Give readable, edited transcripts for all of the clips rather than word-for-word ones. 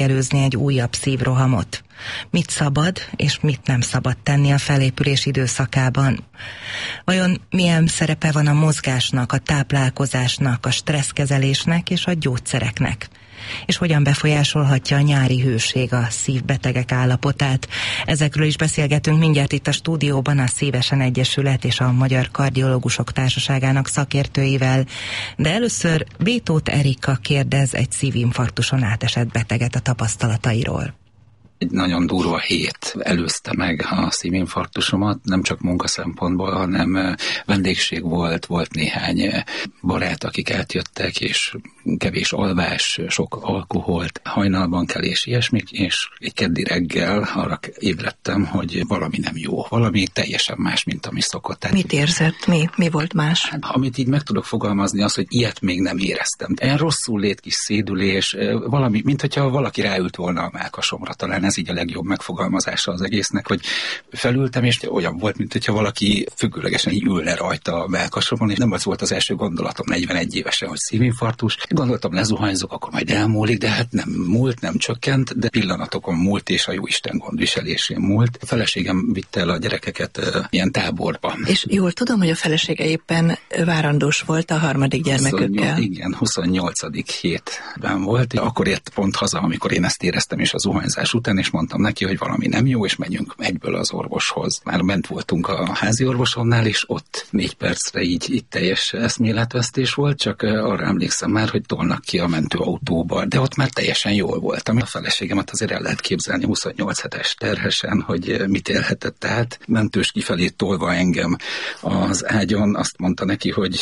előzni egy újabb szívrohamot. Mit szabad és mit nem szabad tenni a felépülés időszakában? Vajon milyen szerepe van a mozgásnak, a táplálkozásnak, a stresszkezelésnek és a gyógyszereknek? És hogyan befolyásolhatja a nyári hőség a szívbetegek állapotát? Ezekről is beszélgetünk mindjárt itt a stúdióban a Szívesen Egyesület és a Magyar Kardiológusok Társaságának szakértőivel. De először B. Tóth Erika kérdez egy szívinfarktuson átesett beteget a tapasztalatairól. Egy nagyon durva hét előzte meg a szívinfarktusomat, nem csak munkaszempontból, hanem vendégség volt néhány barát, akik átjöttek, és kevés alvás, sok alkoholt, hajnalban kelés, ilyesmik, és egy keddi reggel arra ébredtem, hogy valami nem jó, valami teljesen más, mint ami szokott. Tehát, mit érzett? Mi volt más? Hát, amit így meg tudok fogalmazni, az, hogy ilyet még nem éreztem. Ilyen rosszul lét kis szédülés, valami, mint hogyha valaki ráült volna a mellkasomra, talán ez így a legjobb megfogalmazása az egésznek, hogy felültem, és olyan volt, mint hogyha valaki függőlegesen ülne rajta a mellkasomon, és nem az volt az első gondolatom 41 évesen, hogy szívinfarktus. Gondoltam, lezuhanyzok, akkor majd elmúlik, de hát nem múlt, nem csökkent, de pillanatokon múlt, és a jóisten gondviselésén múlt. A feleségem vitte el a gyerekeket ilyen táborba. És jól tudom, hogy a felesége éppen várandós volt a harmadik gyermekükkel. Igen, 28. hétben volt. Akkor ért pont haza, amikor én ezt éreztem, és a zuhanyzás után, és mondtam neki, hogy valami nem jó, és menjünk egyből az orvoshoz. Már ment voltunk a házi orvosomnál, és ott 4 percre így teljes eszméletvesztés volt, csak arra emlékszem már, hogy tolnak ki a mentőautóba, de ott már teljesen jól voltam. A feleségemet azért el lehet képzelni 28 hetes terhesen, hogy mit élhetett át. Mentős kifelé tolva engem az ágyon, azt mondta neki, hogy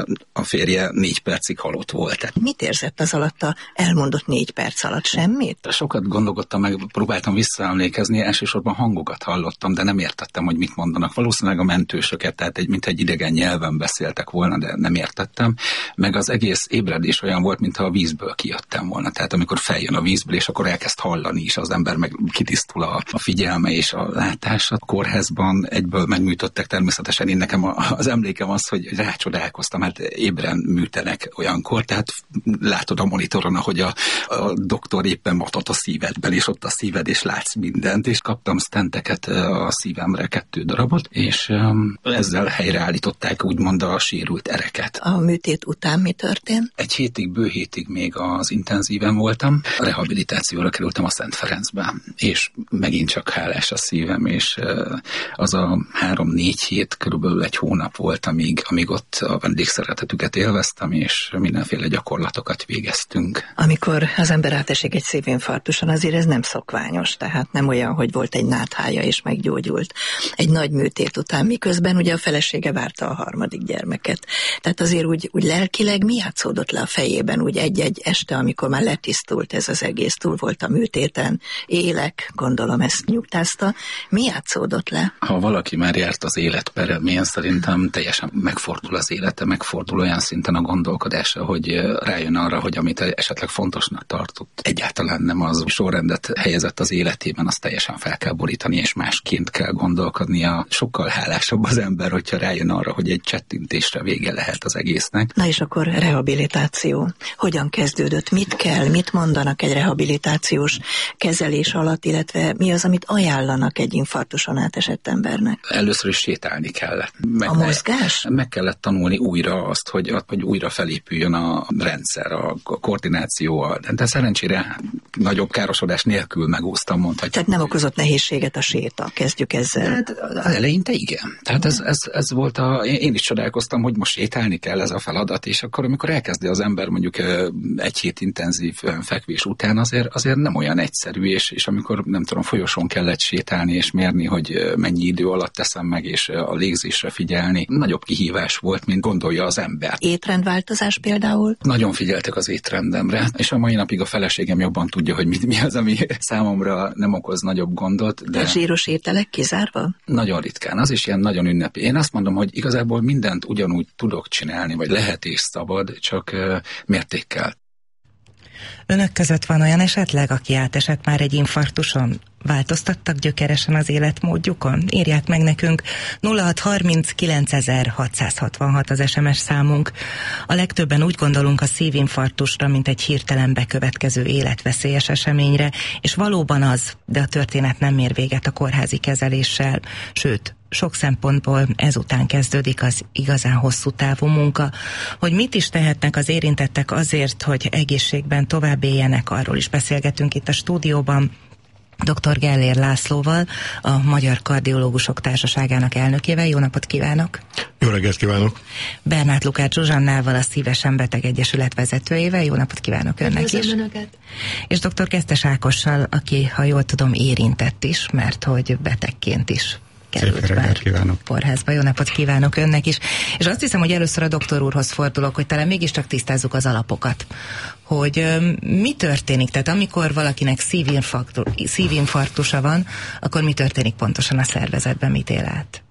a férje 4 percig halott volt. Mit érzett az alatt a elmondott 4 perc alatt? Semmit? Sokat gondolkodtam, meg próbáltam visszaemlékezni, elsősorban hangokat hallottam, de nem értettem, hogy mit mondanak. Valószínűleg a mentősöket, tehát mint egy idegen nyelven beszéltek volna, de nem értettem. Meg az egész ébredés olyan volt, mintha a vízből kijöttem volna. Tehát amikor feljön a vízből, és akkor elkezd hallani is az ember, meg kitisztul a figyelme és a látása. A kórházban egyből megműtöttek természetesen. Én nekem az emlékem az, hogy rácsodálkoztam, hát ébren műtenek olyankor, tehát látod a monitoron, ahogy a doktor éppen matat a szívedben, és ott a szíved, és látsz mindent, és kaptam stenteket a szívemre 2 darabot, és ezzel helyreállították úgymond a sérült ereket. A műtét után mi történt? Egy hétig, bő hétig még az intenzíven voltam. A rehabilitációra kerültem a Szent Ferencbe, és megint csak hálás a szívem, és az a 3-4 hét, körülbelül 1 hónap volt, amíg ott a vendégszeretetüket élveztem, és mindenféle gyakorlatokat végeztünk. Amikor az ember átesik egy szívinfarktuson, azért ez nem szokványos, tehát nem olyan, hogy volt egy náthája és meggyógyult egy nagy műtét után, miközben ugye a felesége várta a harmadik gyermeket. Tehát azért úgy lelkileg mi játszódott le a fejében, úgy egy-egy este, amikor már letisztult ez az egész, túl volt a műtéten, élek, gondolom ezt nyugtázta, mi játszódott le? Ha valaki már járt az élet peremén, szerintem teljesen megfordul az élete, megfordul olyan szinten a gondolkodása, hogy rájön arra, hogy amit esetleg fontosnak tartott, egyáltalán nem az sorrendet helyezett az életében, azt teljesen fel kell borítani, és másként kell gondolkodnia. Sokkal hálásabb az ember, hogyha rájön arra, hogy egy csettintésre vége lehet az egésznek. Na és akkor rehabilitáció. Hogyan kezdődött? Mit kell? Mit mondanak egy rehabilitációs kezelés alatt, illetve mi az, amit ajánlanak egy infarktuson átesett embernek? Először is sétálni kellett. A mozgás? Meg kellett tanulni újra azt, hogy újra felépüljön a rendszer, a koordináció. De szerencsére nagyobb károsodás nélkül megúsztam, mondhatjuk. Tehát nem okozott nehézséget a séta, kezdjük ezzel. Hát eleinte igen. Tehát ez volt én is csodálkoztam, hogy most sétálni kell, ez a feladat, és akkor amikor elkezdi az ember mondjuk 1 hét intenzív fekvés után, azért nem olyan egyszerű, és amikor nem tudom, folyosón kellett sétálni és mérni, hogy mennyi idő alatt teszem meg, és a légzésre figyelni, nagyobb kihívás volt, mint gondolja az ember. Étrendváltozás például? Nagyon figyeltek az étrendemre, és a mai napig a feleségem jobban tudja, hogy mi az, ami számomra nem okoz nagyobb gondot. De zsíros ételek kizárva? Nagyon ritkán, az is ilyen nagyon ünnepi. Én azt mondom, hogy igazából mindent ugyanúgy tudok csinálni, vagy lehet és szabad, csak mértékkel. Önök között van olyan esetleg, aki átesett már egy infarktuson? változtattak gyökeresen az életmódjukon? Írják meg nekünk. 0630 9666 az SMS számunk. A legtöbben úgy gondolunk a szívinfarktusra, mint egy hirtelen bekövetkező életveszélyes eseményre, és valóban az, de a történet nem ér véget a kórházi kezeléssel, sőt, sok szempontból ezután kezdődik az igazán hosszú távú munka. Hogy mit is tehetnek az érintettek azért, hogy egészségben tovább éljenek, arról is beszélgetünk itt a stúdióban dr. Gellér Lászlóval, a Magyar Kardiológusok Társaságának elnökével. Jó napot kívánok! Jó reggelt kívánok! Bernát Lukács Zsuzsannával, a Szívesen Beteg Egyesület vezetőjével. Jó napot kívánok önnek is! És dr. Kesztes Ákossal, aki, ha jól tudom, érintett is, mert hogy betegként is került már kórházba. Jó napot kívánok önnek is. És azt hiszem, hogy először a doktor úrhoz fordulok, hogy talán mégiscsak tisztázzuk az alapokat. Hogy mi történik? Tehát amikor valakinek szívinfarktusa van, akkor mi történik pontosan a szervezetben, mit él át?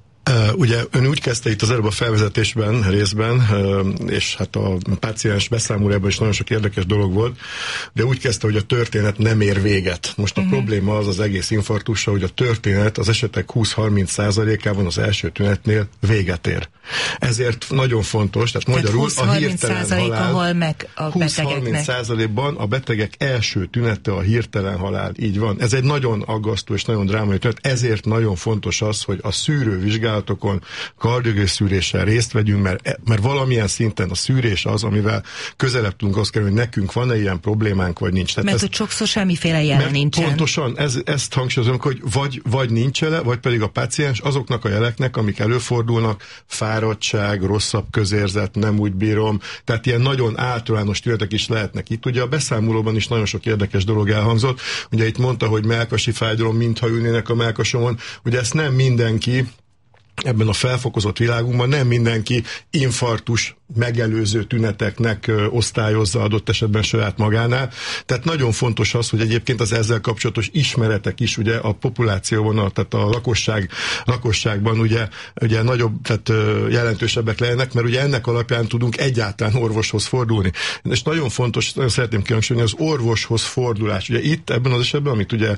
Ugye ön úgy kezdte itt az előbb a felvezetésben részben, és hát a páciens beszámolójában is nagyon sok érdekes dolog volt, de úgy kezdte, hogy a történet nem ér véget. Most a probléma az egész infarktussal, hogy a történet az esetek 20-30%-ában az első tünetnél véget ér. Ezért nagyon fontos, tehát magyarul a hirtelen halál, meg a 20-30%-ban a betegek első tünete a hirtelen halál. Így van. Ez egy nagyon aggasztó és nagyon drámai tünet. Ezért nagyon fontos az, hogy a szűrővizsgálatokon, kardiológiai szűréssel részt vegyünk, mert valamilyen szinten a szűrés az, amivel közelebb tudunk azt kerülni, hogy nekünk van-e ilyen problémánk, vagy nincs. Tehát mert hogy sokszor semmiféle jelen nincsen. Pontosan, ezt hangsúlyozom, hogy vagy nincs jele, vagy pedig a páciens azoknak a jeleknek, amik előfordulnak, fáradtság, rosszabb közérzet, nem úgy bírom, tehát ilyen nagyon általános tünetek is lehetnek itt. Ugye a beszámolóban is nagyon sok érdekes dolog elhangzott, ugye itt mondta, hogy mellkasi fájdalom, mintha ülnének a mellkasomon, ugye ezt nem mindenki, ebben a felfokozott világunkban nem mindenki infarktus megelőző tüneteknek osztályozza adott esetben saját magánál. Tehát nagyon fontos az, hogy egyébként az ezzel kapcsolatos ismeretek is ugye a populációban, tehát a lakosságban ugye nagyobb, tehát jelentősebbek legyenek, mert ugye ennek alapján tudunk egyáltalán orvoshoz fordulni. És nagyon fontos, nagyon szeretném kihangsúlyozni, az orvoshoz fordulás. Ugye itt ebben az esetben, amit ugye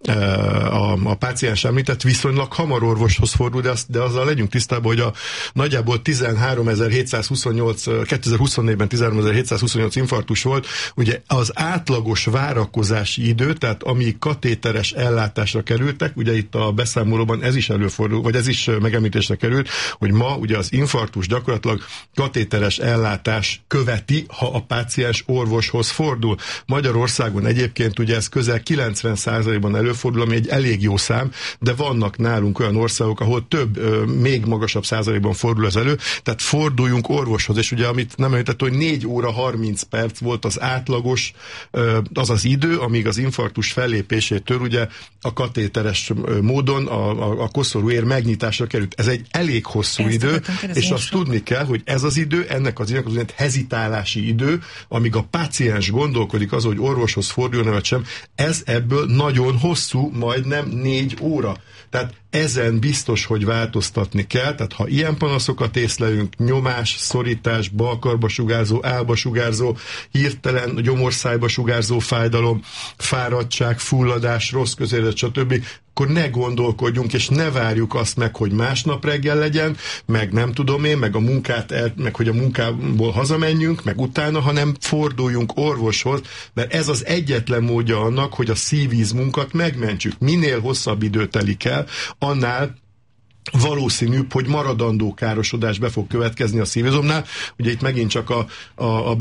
a páciens említett, viszonylag hamar orvoshoz fordul, de azzal legyünk tisztában, hogy a nagyjából 2024-ben 13.728 infarktus volt, ugye az átlagos várakozási idő, tehát amíg katéteres ellátásra kerültek, ugye itt a beszámolóban ez is előfordul, vagy ez is megemlítésre került, hogy ma ugye az infarktus gyakorlatilag katéteres ellátás követi, ha a páciens orvoshoz fordul. Magyarországon egyébként ugye ez közel 90%-ban előfordul, ami egy elég jó szám, de vannak nálunk olyan országok, ahol több, még magasabb százalékban fordul ez elő, tehát forduljunk orvoshoz, és ugye amit nem említett, hogy 4 óra 30 perc volt az átlagos, az az idő, amíg az infarktus fellépésétől ugye a katéteres módon a koszorúér megnyitásra került. Ez egy elég hosszú idő, és azt tudni kell, hogy ez az idő, ennek az hezitálási idő, amíg a páciens gondolkodik az, hogy orvoshoz fordulna vagy sem, ez ebből nagyon hosszú, majdnem 4 óra. Tehát ezen biztos, hogy változtatni kell, tehát ha ilyen panaszokat észlelünk, nyomás, szorítás, balkarba sugárzó, állba sugárzó, hirtelen gyomorszájba sugárzó fájdalom, fáradtság, fulladás, rossz közérzet, stb., akkor ne gondolkodjunk, és ne várjuk azt meg, hogy másnap reggel legyen, meg nem tudom én, meg meg hogy a munkából hazamenjünk, meg utána, hanem forduljunk orvoshoz, mert ez az egyetlen módja annak, hogy a szívizmunkat megmentsük. Minél hosszabb idő telik el, annál valószínűbb, hogy maradandó károsodás be fog következni a szívizomnál. Ugye itt megint csak a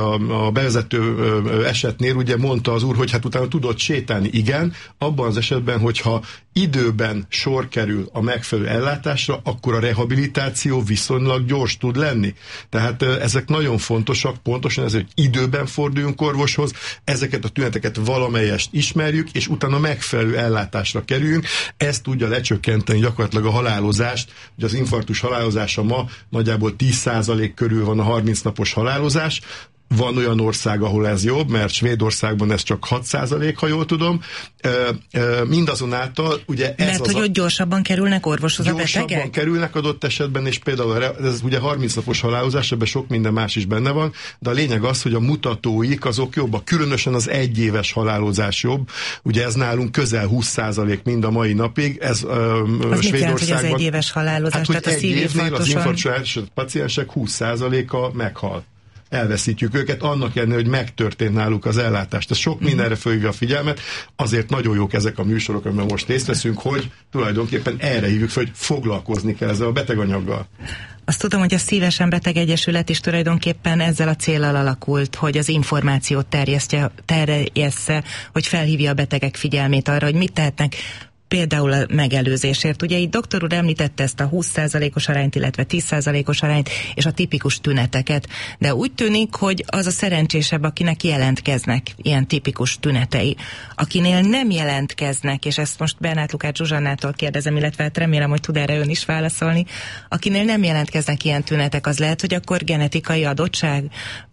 bevezető esetnél ugye mondta az úr, hogy hát utána tudott sétálni. Igen, abban az esetben, hogyha időben sor kerül a megfelelő ellátásra, akkor a rehabilitáció viszonylag gyors tud lenni. Tehát ezek nagyon fontosak, pontosan ezért, hogy időben forduljunk orvoshoz, ezeket a tüneteket valamelyest ismerjük, és utána megfelelő ellátásra kerüljünk. Ez tudja lecsökkenteni gyakorlatilag a halálozást. Ugye az infarktus halálozása ma nagyjából 10% körül van a 30 napos halálozás, van olyan ország, ahol ez jobb, mert Svédországban ez csak 6%, ha jól tudom. Mindazonáltal ugye ez mert hogy ott gyorsabban kerülnek orvoshoz a betegek? Gyorsabban kerülnek adott esetben, és például ez ugye 30 napos halálozás, ebben sok minden más is benne van, de a lényeg az, hogy a mutatóik azok jobbak, különösen az egyéves halálozás jobb. Ugye ez nálunk közel 20% mind a mai napig. Ez az mit jelent, hogy az egyéves halálozás? Hát, hogy egy évnél az infarktus paciensek 20%-a meghal. Elveszítjük őket, annak ellenére, hogy megtörtént náluk az ellátást. Ez sok mindenre fölhívja a figyelmet, azért nagyon jók ezek a műsorok, amiben most részt veszünk, hogy tulajdonképpen erre hívjuk fel, hogy foglalkozni kell ezzel a beteganyaggal. Azt tudom, hogy a Szívesen Beteg Egyesület is tulajdonképpen ezzel a céllal alakult, hogy az információt terjessze, hogy felhívja a betegek figyelmét arra, hogy mit tehetnek például a megelőzésért. Ugye itt doktor úr említette ezt a 20%-os arányt, illetve 10%-os arányt, és a tipikus tüneteket, de úgy tűnik, hogy az a szerencsésebb, akinek jelentkeznek ilyen tipikus tünetei. Akinél nem jelentkeznek, és ezt most Bernát Lukács Zsuzsannától kérdezem, illetve hát remélem, hogy tud erre ön is válaszolni, akinél nem jelentkeznek ilyen tünetek, az lehet, hogy akkor genetikai adottság,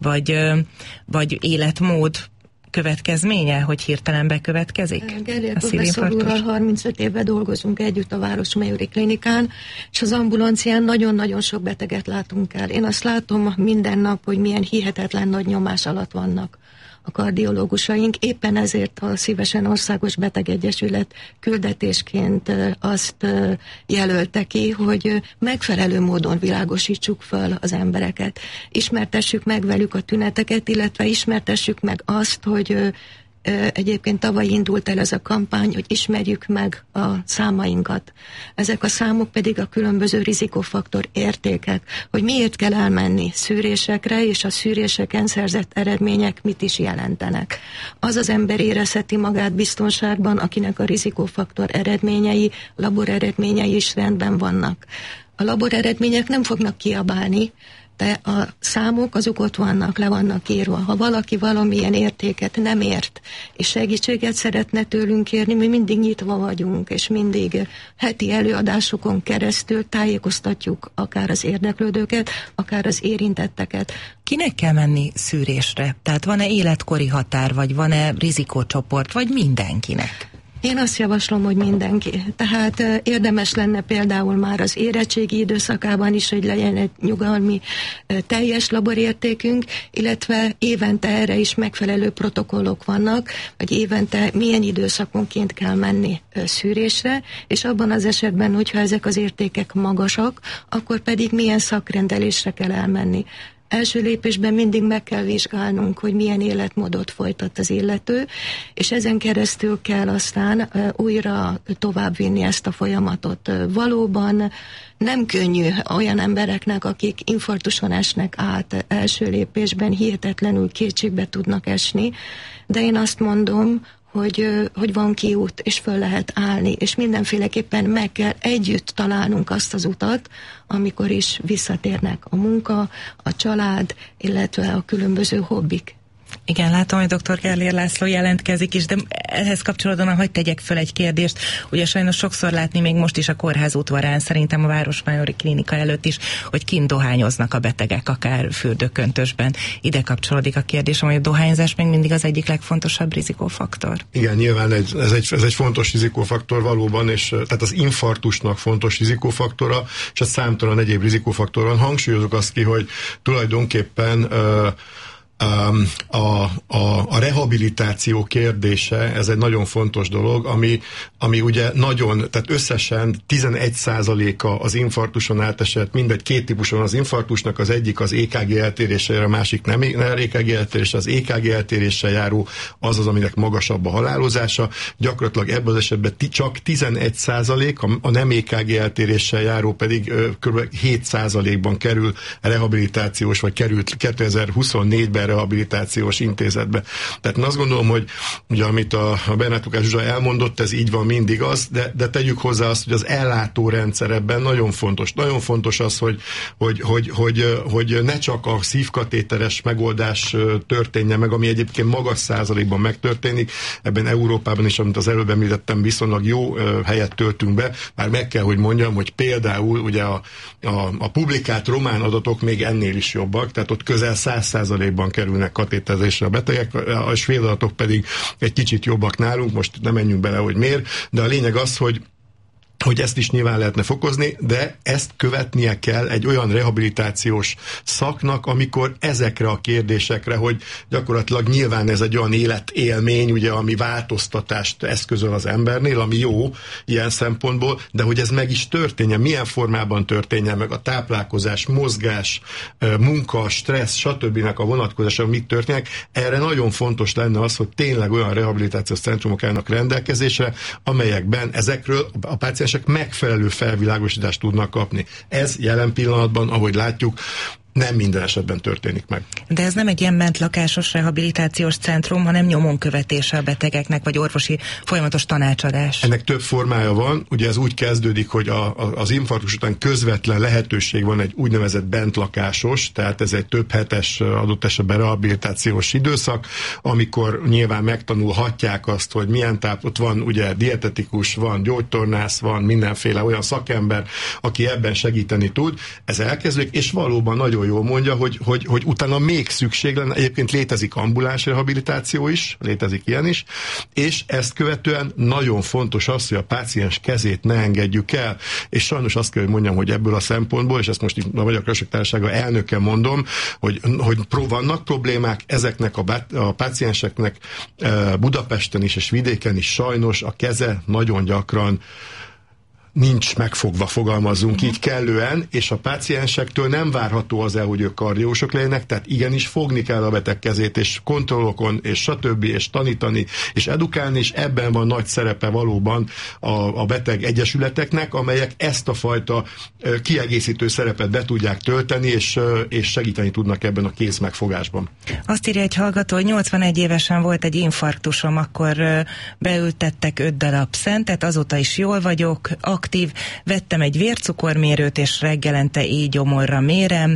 vagy életmód következménye, hogy hirtelen bekövetkezik? Gerlier professzor úrral 35 éve dolgozunk együtt a Városmajori Klinikán, és az ambulancián nagyon-nagyon sok beteget látunk el. Én azt látom minden nap, hogy milyen hihetetlen nagy nyomás alatt vannak a kardiológusaink. Éppen ezért a Szívesen Országos Betegegyesület küldetésként azt jelölte ki, hogy megfelelő módon világosítsuk föl az embereket. Ismertessük meg velük a tüneteket, illetve ismertessük meg azt, hogy egyébként tavaly indult el ez a kampány, hogy ismerjük meg a számainkat. Ezek a számok pedig a különböző rizikofaktor értékek, hogy miért kell elmenni szűrésekre, és a szűréseken szerzett eredmények mit is jelentenek. Az az ember érezheti magát biztonságban, akinek a rizikofaktor eredményei, labor eredményei is rendben vannak. A labor eredmények nem fognak kiabálni, de a számok azok ott vannak, le vannak írva. Ha valaki valamilyen értéket nem ért, és segítséget szeretne tőlünk kérni, mi mindig nyitva vagyunk, és mindig heti előadásokon keresztül tájékoztatjuk akár az érdeklődőket, akár az érintetteket. Kinek kell menni szűrésre? Tehát van-e életkori határ, vagy van-e rizikócsoport, vagy mindenkinek? Én azt javaslom, hogy mindenki. Tehát érdemes lenne például már az érettségi időszakában is, hogy legyen egy nyugalmi teljes laborértékünk, illetve évente erre is megfelelő protokollok vannak, hogy évente milyen időszakonként kell menni szűrésre, és abban az esetben, hogyha ezek az értékek magasak, akkor pedig milyen szakrendelésre kell elmenni. Első lépésben mindig meg kell vizsgálnunk, hogy milyen életmódot folytat az illető, és ezen keresztül kell aztán újra továbbvinni ezt a folyamatot. Valóban nem könnyű olyan embereknek, akik infarktuson esnek át első lépésben, hihetetlenül kétségbe tudnak esni, de én azt mondom, hogy van kiút, és föl lehet állni, és mindenféleképpen meg kell együtt találnunk azt az utat, amikor is visszatérnek a munka, a család, illetve a különböző hobbik. Igen, látom, hogy dr. Gerlier László jelentkezik is, de ehhez kapcsolódóan hadd tegyek föl egy kérdést. Ugye sajnos sokszor látni még most is a kórház udvarán, szerintem a Városmajori Klinika előtt is, hogy kint dohányoznak a betegek, akár fürdőköntösben. Ide kapcsolódik a kérdésem, hogy a dohányzás még mindig az egyik legfontosabb rizikófaktor. Igen, nyilván ez egy fontos rizikófaktor valóban, és tehát az infarktusnak fontos rizikófaktora, és a számtalan egyéb rizikófaktoron. Hangsúlyozok azt ki, hogy tulajdonképpen a rehabilitáció kérdése, ez egy nagyon fontos dolog, ami ugye nagyon, tehát összesen 11%-a az infarktuson átesett, mindegy, két típuson az infarktusnak, az egyik az EKG eltérésre, a másik nem EKG eltérésre, az EKG eltéréssel járó az, aminek magasabb a halálozása, gyakorlatilag ebben az esetben csak 11%, a nem EKG eltéréssel járó pedig kb. 7%-ban kerül rehabilitációs, vagy került 2024-ben rehabilitációs intézetbe. Tehát én azt gondolom, hogy ugye, amit a Bernát Lukács Zsuzsa elmondott, ez így van, mindig az, de tegyük hozzá azt, hogy az ellátórendszer ebben nagyon fontos. Nagyon fontos az, hogy ne csak a szívkatéteres megoldás történjen meg, ami egyébként magas százalékban megtörténik. Ebben Európában is, amit az előbb említettem, viszonylag jó helyet töltünk be. Már meg kell, hogy mondjam, hogy például ugye a publikált román adatok még ennél is jobbak, tehát ott közel 100%-ban kerülnek katéterezésre a betegek, a svéd adatok pedig egy kicsit jobbak nálunk, most nem menjünk bele, hogy miért, de a lényeg az, hogy ezt is nyilván lehetne fokozni, de ezt követnie kell egy olyan rehabilitációs szaknak, amikor ezekre a kérdésekre, hogy gyakorlatilag nyilván ez egy olyan életélmény, ugye, ami változtatást eszközöl az embernél, ami jó ilyen szempontból, de hogy ez meg is történjen, milyen formában történjen meg a táplálkozás, mozgás, munka, stressz, stb. A vonatkozása, mit történnek, erre nagyon fontos lenne az, hogy tényleg olyan rehabilitációs centrumok állnak rendelkezésre, amelyekben ezekről a páciensek megfelelő felvilágosítást tudnak kapni. Ez jelen pillanatban, ahogy látjuk, nem minden esetben történik meg. De ez nem egy ilyen bentlakásos rehabilitációs centrum, hanem nyomon követése a betegeknek, vagy orvosi folyamatos tanácsadás. Ennek több formája van. Ugye ez úgy kezdődik, hogy az infarktus után közvetlen lehetőség van egy úgynevezett bentlakásos, tehát ez egy több hetes adott esetben rehabilitációs időszak, amikor nyilván megtanulhatják azt, hogy milyen ott van ugye dietetikus, van gyógytornász, van mindenféle olyan szakember, aki ebben segíteni tud. Ez elkezdődik, és valóban nagyon jól mondja, hogy utána még szükség lenne, egyébként létezik ambuláns rehabilitáció is, létezik ilyen is, és ezt követően nagyon fontos az, hogy a páciens kezét ne engedjük el, és sajnos azt kell, hogy mondjam, hogy ebből a szempontból, és ezt most a Magyar Keresek Társasága elnöke mondom, hogy vannak problémák, ezeknek a pácienseknek Budapesten is és vidéken is sajnos a keze nagyon gyakran nincs megfogva, fogalmazzunk így kellően, és a páciensektől nem várható az el, hogy ők kardiósok legyenek, tehát igenis fogni kell a beteg kezét, és kontrollokon, és stb., és tanítani, és edukálni, és ebben van nagy szerepe valóban a beteg egyesületeknek, amelyek ezt a fajta kiegészítő szerepet be tudják tölteni, és segíteni tudnak ebben a kézmegfogásban. Azt írja egy hallgató, hogy 81 évesen volt egy infarktusom, akkor beültettek 5 darab szentet, azóta is jól vagyok, aktív, vettem egy vércukormérőt, és reggelente éjgyomorra mérem,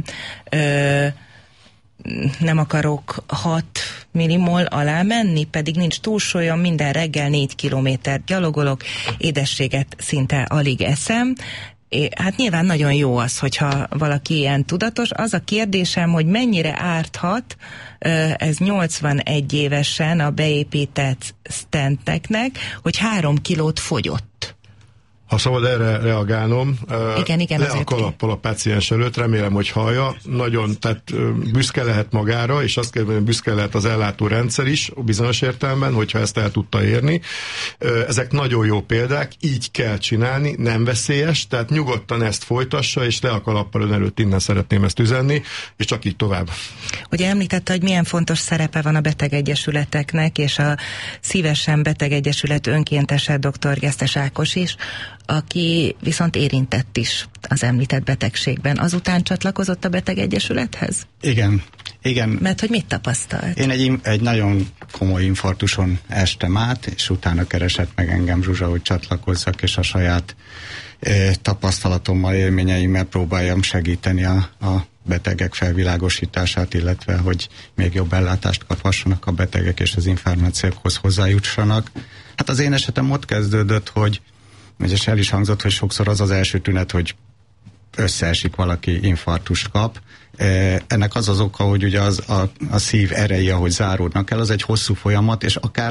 nem akarok 6 millimol alá menni, pedig nincs túlsúlyom, minden reggel 4 kilométert gyalogolok, édességet szinte alig eszem. Hát nyilván nagyon jó az, hogyha valaki ilyen tudatos. Az a kérdésem, hogy mennyire árthat ez 81 évesen a beépített stenteknek, hogy 3 kilót fogyott. Ha szabad erre reagálnom, igen, le a kalappal a páciens előtt, remélem, hogy hallja, nagyon, tehát büszke lehet magára, és azt kell, hogy büszke lehet az ellátórendszer is, bizonyos értelemben, hogyha ezt el tudta érni. Ezek nagyon jó példák, így kell csinálni, nem veszélyes, tehát nyugodtan ezt folytassa, és le a kalappal ön előtt, innen szeretném ezt üzenni, és csak így tovább. Ugye említette, hogy milyen fontos szerepe van a betegegyesületeknek, és a Szívesen Betegegyesület önkéntese dr. Gesztes Ákos is, aki viszont érintett is az említett betegségben. Azután csatlakozott a betegegyesülethez? Igen. Mert hogy mit tapasztalt? Én egy nagyon komoly infarktuson estem át, és utána keresett meg engem Zsuzsa, hogy csatlakozzak, és a saját tapasztalatommal, élményeimmel próbáljam segíteni a betegek felvilágosítását, illetve hogy még jobb ellátást kaphassanak a betegek, és az információkhoz hozzájussanak. Hát az én esetem ott kezdődött, hogy és el is hangzott, hogy sokszor az első tünet, hogy összeesik valaki, infarktust kap. Ennek az oka, hogy ugye a szív ereje, ahogy záródnak el, az egy hosszú folyamat, és akár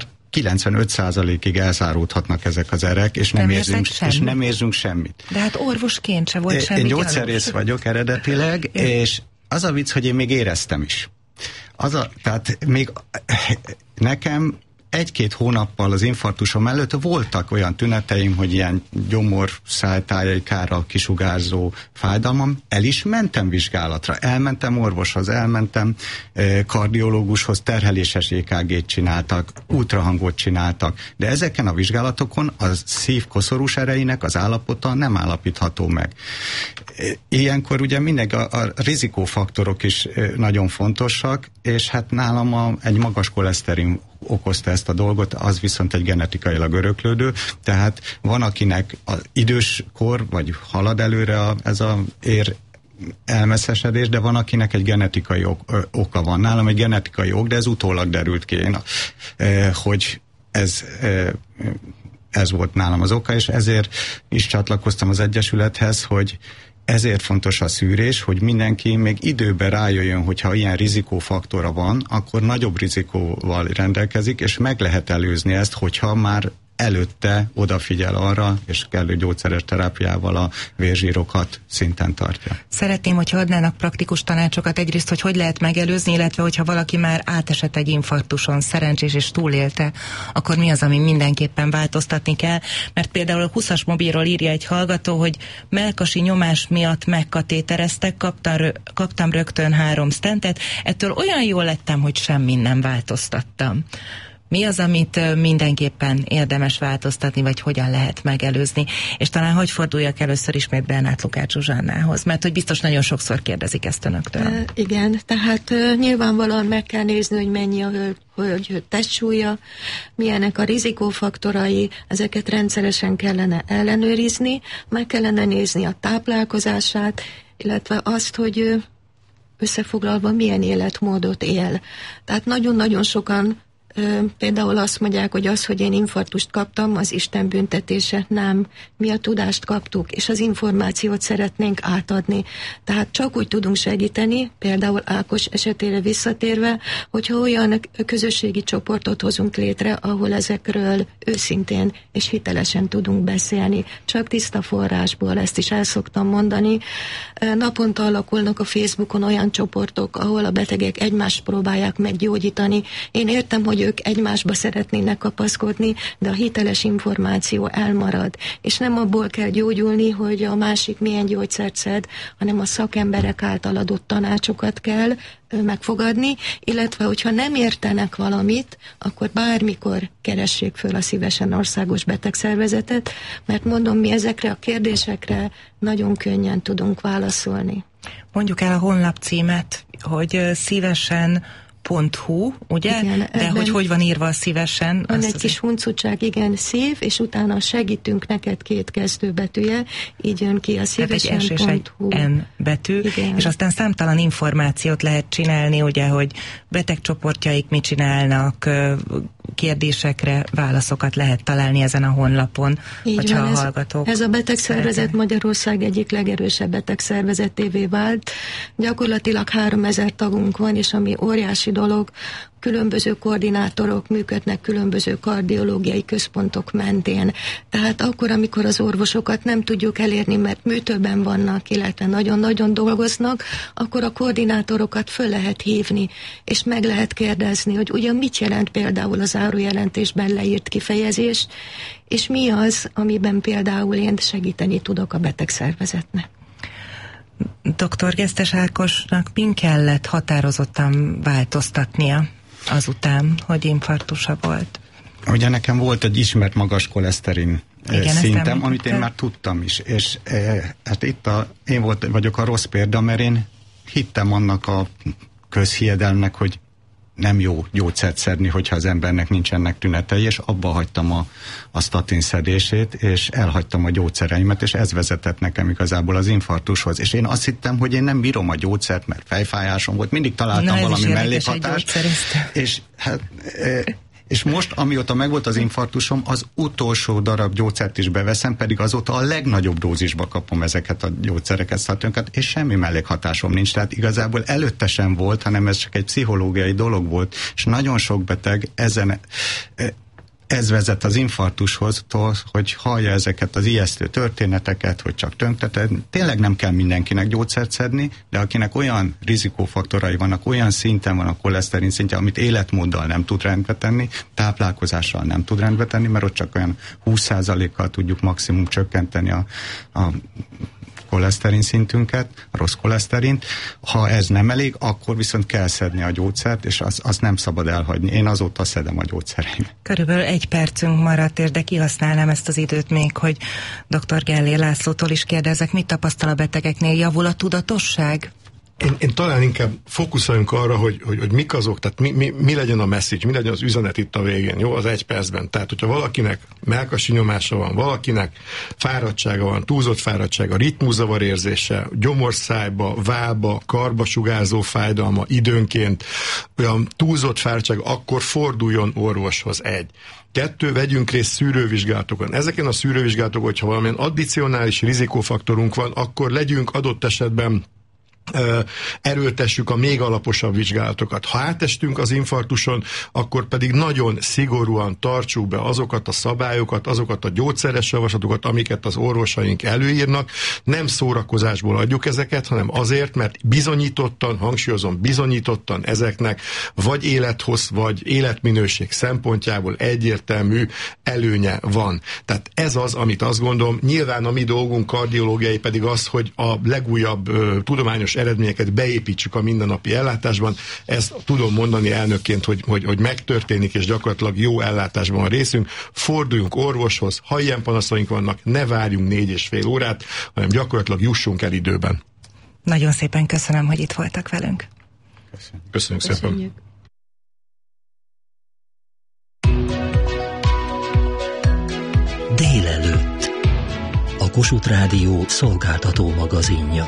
95%-ig elzáródhatnak ezek az erek, és nem érzünk semmit. De hát orvosként se volt semmi. Én gyógyszerész vagyok eredetileg, és az a vicc, hogy én még éreztem is. Tehát még nekem 1-2 hónappal az infarktusom előtt voltak olyan tüneteim, hogy ilyen gyomor, szájtájai kára kisugárzó fájdalmam. El is mentem vizsgálatra. Elmentem orvoshoz, elmentem kardiológushoz, terheléses EKG-t csináltak, ultrahangot csináltak. De ezeken a vizsgálatokon a szív koszorús erejének az állapota nem állapítható meg. Ilyenkor ugye a rizikófaktorok is nagyon fontosak, és hát nálam egy magas koleszterin okozta ezt a dolgot, az viszont egy genetikailag öröklődő, tehát van, akinek az időskor, vagy halad előre ez a elmesszesedés, de van, akinek egy genetikai oka van. Nálam egy genetikai ok, de ez utólag derült ki, hogy ez ez volt nálam az oka, és ezért is csatlakoztam az Egyesülethez, hogy ezért fontos a szűrés, hogy mindenki még időben rájöjjön, hogyha ilyen rizikófaktora van, akkor nagyobb rizikóval rendelkezik, és meg lehet előzni ezt, hogyha már előtte odafigyel arra, és kellő gyógyszeres terápiával a vérzsírokat szinten tartja. Szeretném, hogyha adnának praktikus tanácsokat egyrészt, hogy lehet megelőzni, illetve hogyha valaki már átesett egy infarktuson, szerencsés és túlélte, akkor mi az, ami mindenképpen változtatni kell, mert például a 20-as mobilról írja egy hallgató, hogy mellkasi nyomás miatt megkatétereztek, kaptam rögtön 3 stentet, ettől olyan jól lettem, hogy semmin nem változtattam. Mi az, amit mindenképpen érdemes változtatni, vagy hogyan lehet megelőzni? És talán hogy forduljak először ismét Bernát Lukács Zsuzsannához, mert hogy biztos nagyon sokszor kérdezik ezt önöktől. Igen, tehát nyilvánvalóan meg kell nézni, hogy mennyi a hölgy testsúlya, milyenek a rizikófaktorai, ezeket rendszeresen kellene ellenőrizni, meg kellene nézni a táplálkozását, illetve azt, hogy összefoglalva milyen életmódot él. Tehát nagyon-nagyon sokan például azt mondják, hogy az, hogy én infarktust kaptam, az Isten büntetése. Nem. Mi a tudást kaptuk, és az információt szeretnénk átadni. Tehát csak úgy tudunk segíteni, például Ákos esetére visszatérve, hogyha olyan közösségi csoportot hozunk létre, ahol ezekről őszintén és hitelesen tudunk beszélni. Csak tiszta forrásból, ezt is el szoktam mondani. Naponta alakulnak a Facebookon olyan csoportok, ahol a betegek egymást próbálják meggyógyítani. Én értem, hogy ők egymásba szeretnének kapaszkodni, de a hiteles információ elmarad. És nem abból kell gyógyulni, hogy a másik milyen gyógyszert szed, hanem a szakemberek által adott tanácsokat kell megfogadni, illetve hogyha nem értenek valamit, akkor bármikor keressék föl a Szívesen Országos Betegszervezetet, mert mondom, mi ezekre a kérdésekre nagyon könnyen tudunk válaszolni. Mondjuk el a honlapcímet, hogy szívesen.hu, ugye? Igen, de hogy van írva a szívesen? Van egy kis huncutság, igen, szív, és utána segítünk neked 2 kezdőbetűje, így jön ki a szívesen.hu. Tehát egy N betű, igen. És aztán számtalan információt lehet csinálni, ugye, hogy betegcsoportjaik mit csinálnak, kérdésekre válaszokat lehet találni ezen a honlapon, így hogyha van, a hallgatók. Ez a betegszervezet Magyarország egyik legerősebb betegszervezetévé vált. Gyakorlatilag 3000 tagunk van, és ami óriási dolog, különböző koordinátorok működnek különböző kardiológiai központok mentén. Tehát akkor, amikor az orvosokat nem tudjuk elérni, mert műtőben vannak, illetve nagyon-nagyon dolgoznak, akkor a koordinátorokat föl lehet hívni, és meg lehet kérdezni, hogy ugyan mit jelent például az zárójelentésben leírt kifejezés, és mi az, amiben például én segíteni tudok a betegszervezetnek. Dr. Gesztes Ákosnak min kellett határozottan változtatnia azután, hogy infarktusa volt? Ugye nekem volt egy ismert magas koleszterin szintem, amit én már tudtam is, és hát itt én vagyok a rossz példa, mert én hittem annak a közhiedelmnek, hogy nem jó gyógyszert szedni, hogyha az embernek nincsenek tünetei, és abba hagytam a statin szedését, és elhagytam a gyógyszereimet, és ez vezetett nekem igazából az infarktushoz. És én azt hittem, hogy én nem bírom a gyógyszert, mert fejfájásom volt, mindig találtam valami mellékhatást, és hát... És most, amióta megvolt az infarktusom, az utolsó darab gyógyszert is beveszem, pedig azóta a legnagyobb dózisba kapom ezeket a gyógyszereket, statinokat, és semmi mellékhatásom nincs. Tehát igazából előtte sem volt, hanem ez csak egy pszichológiai dolog volt, és nagyon sok beteg ez vezet az infarktushoz, hogy hallja ezeket az ijesztő történeteket, hogy csak tönkreted. Tényleg nem kell mindenkinek gyógyszert szedni, de akinek olyan rizikófaktorai vannak, olyan szinten van a koleszterin szintje, amit életmóddal nem tud rendbe tenni, táplálkozással nem tud rendbe tenni, mert ott csak olyan 20%-kal tudjuk maximum csökkenteni a koleszterin szintünket, a rossz koleszterint. Ha ez nem elég, akkor viszont kell szedni a gyógyszert, és azt nem szabad elhagyni. Én azóta szedem a gyógyszereim. Körülbelül 1 percünk maradt, de kihasználnám ezt az időt még, hogy dr. Gellér Lászlótól is kérdezek, mit tapasztal a betegeknél? Javul a tudatosság? Én talán inkább fókuszáljunk arra, hogy mik azok, tehát mi legyen a message, mi legyen az üzenet itt a végén, jó, az 1 percben. Tehát, hogyha valakinek mellkasi nyomása van, valakinek fáradtsága van, túlzott fáradtsága, ritmuszavar érzése, gyomorszájba, vállba, karba sugárzó fájdalma, időnként olyan túlzott fáradtság, akkor forduljon orvoshoz. 1. 2. Vegyünk részt szűrővizsgálatokon. Ezeken a szűrővizsgálatokon, hogyha valamilyen addicionális rizikófaktorunk van, akkor legyünk adott esetben erőltessük a még alaposabb vizsgálatokat. Ha átestünk az infarktuson, akkor pedig nagyon szigorúan tartsuk be azokat a szabályokat, azokat a gyógyszeres javaslatokat, amiket az orvosaink előírnak. Nem szórakozásból adjuk ezeket, hanem azért, mert bizonyítottan, hangsúlyozom, bizonyítottan ezeknek vagy élethossz, vagy életminőség szempontjából egyértelmű előnye van. Tehát ez az, amit azt gondolom, nyilván a mi dolgunk kardiológiai pedig az, hogy a legújabb tudományos eredményeket beépítsük a mindennapi ellátásban. Ezt tudom mondani elnökként, hogy megtörténik, és gyakorlatilag jó ellátásban van részünk. Forduljunk orvoshoz, ha ilyen panaszaink vannak, ne várjunk 4,5 órát, hanem gyakorlatilag jussunk el időben. Nagyon szépen köszönöm, hogy itt voltak velünk. Köszönjük szépen. Délelőtt. A Kossuth Rádió szolgáltató magazinja.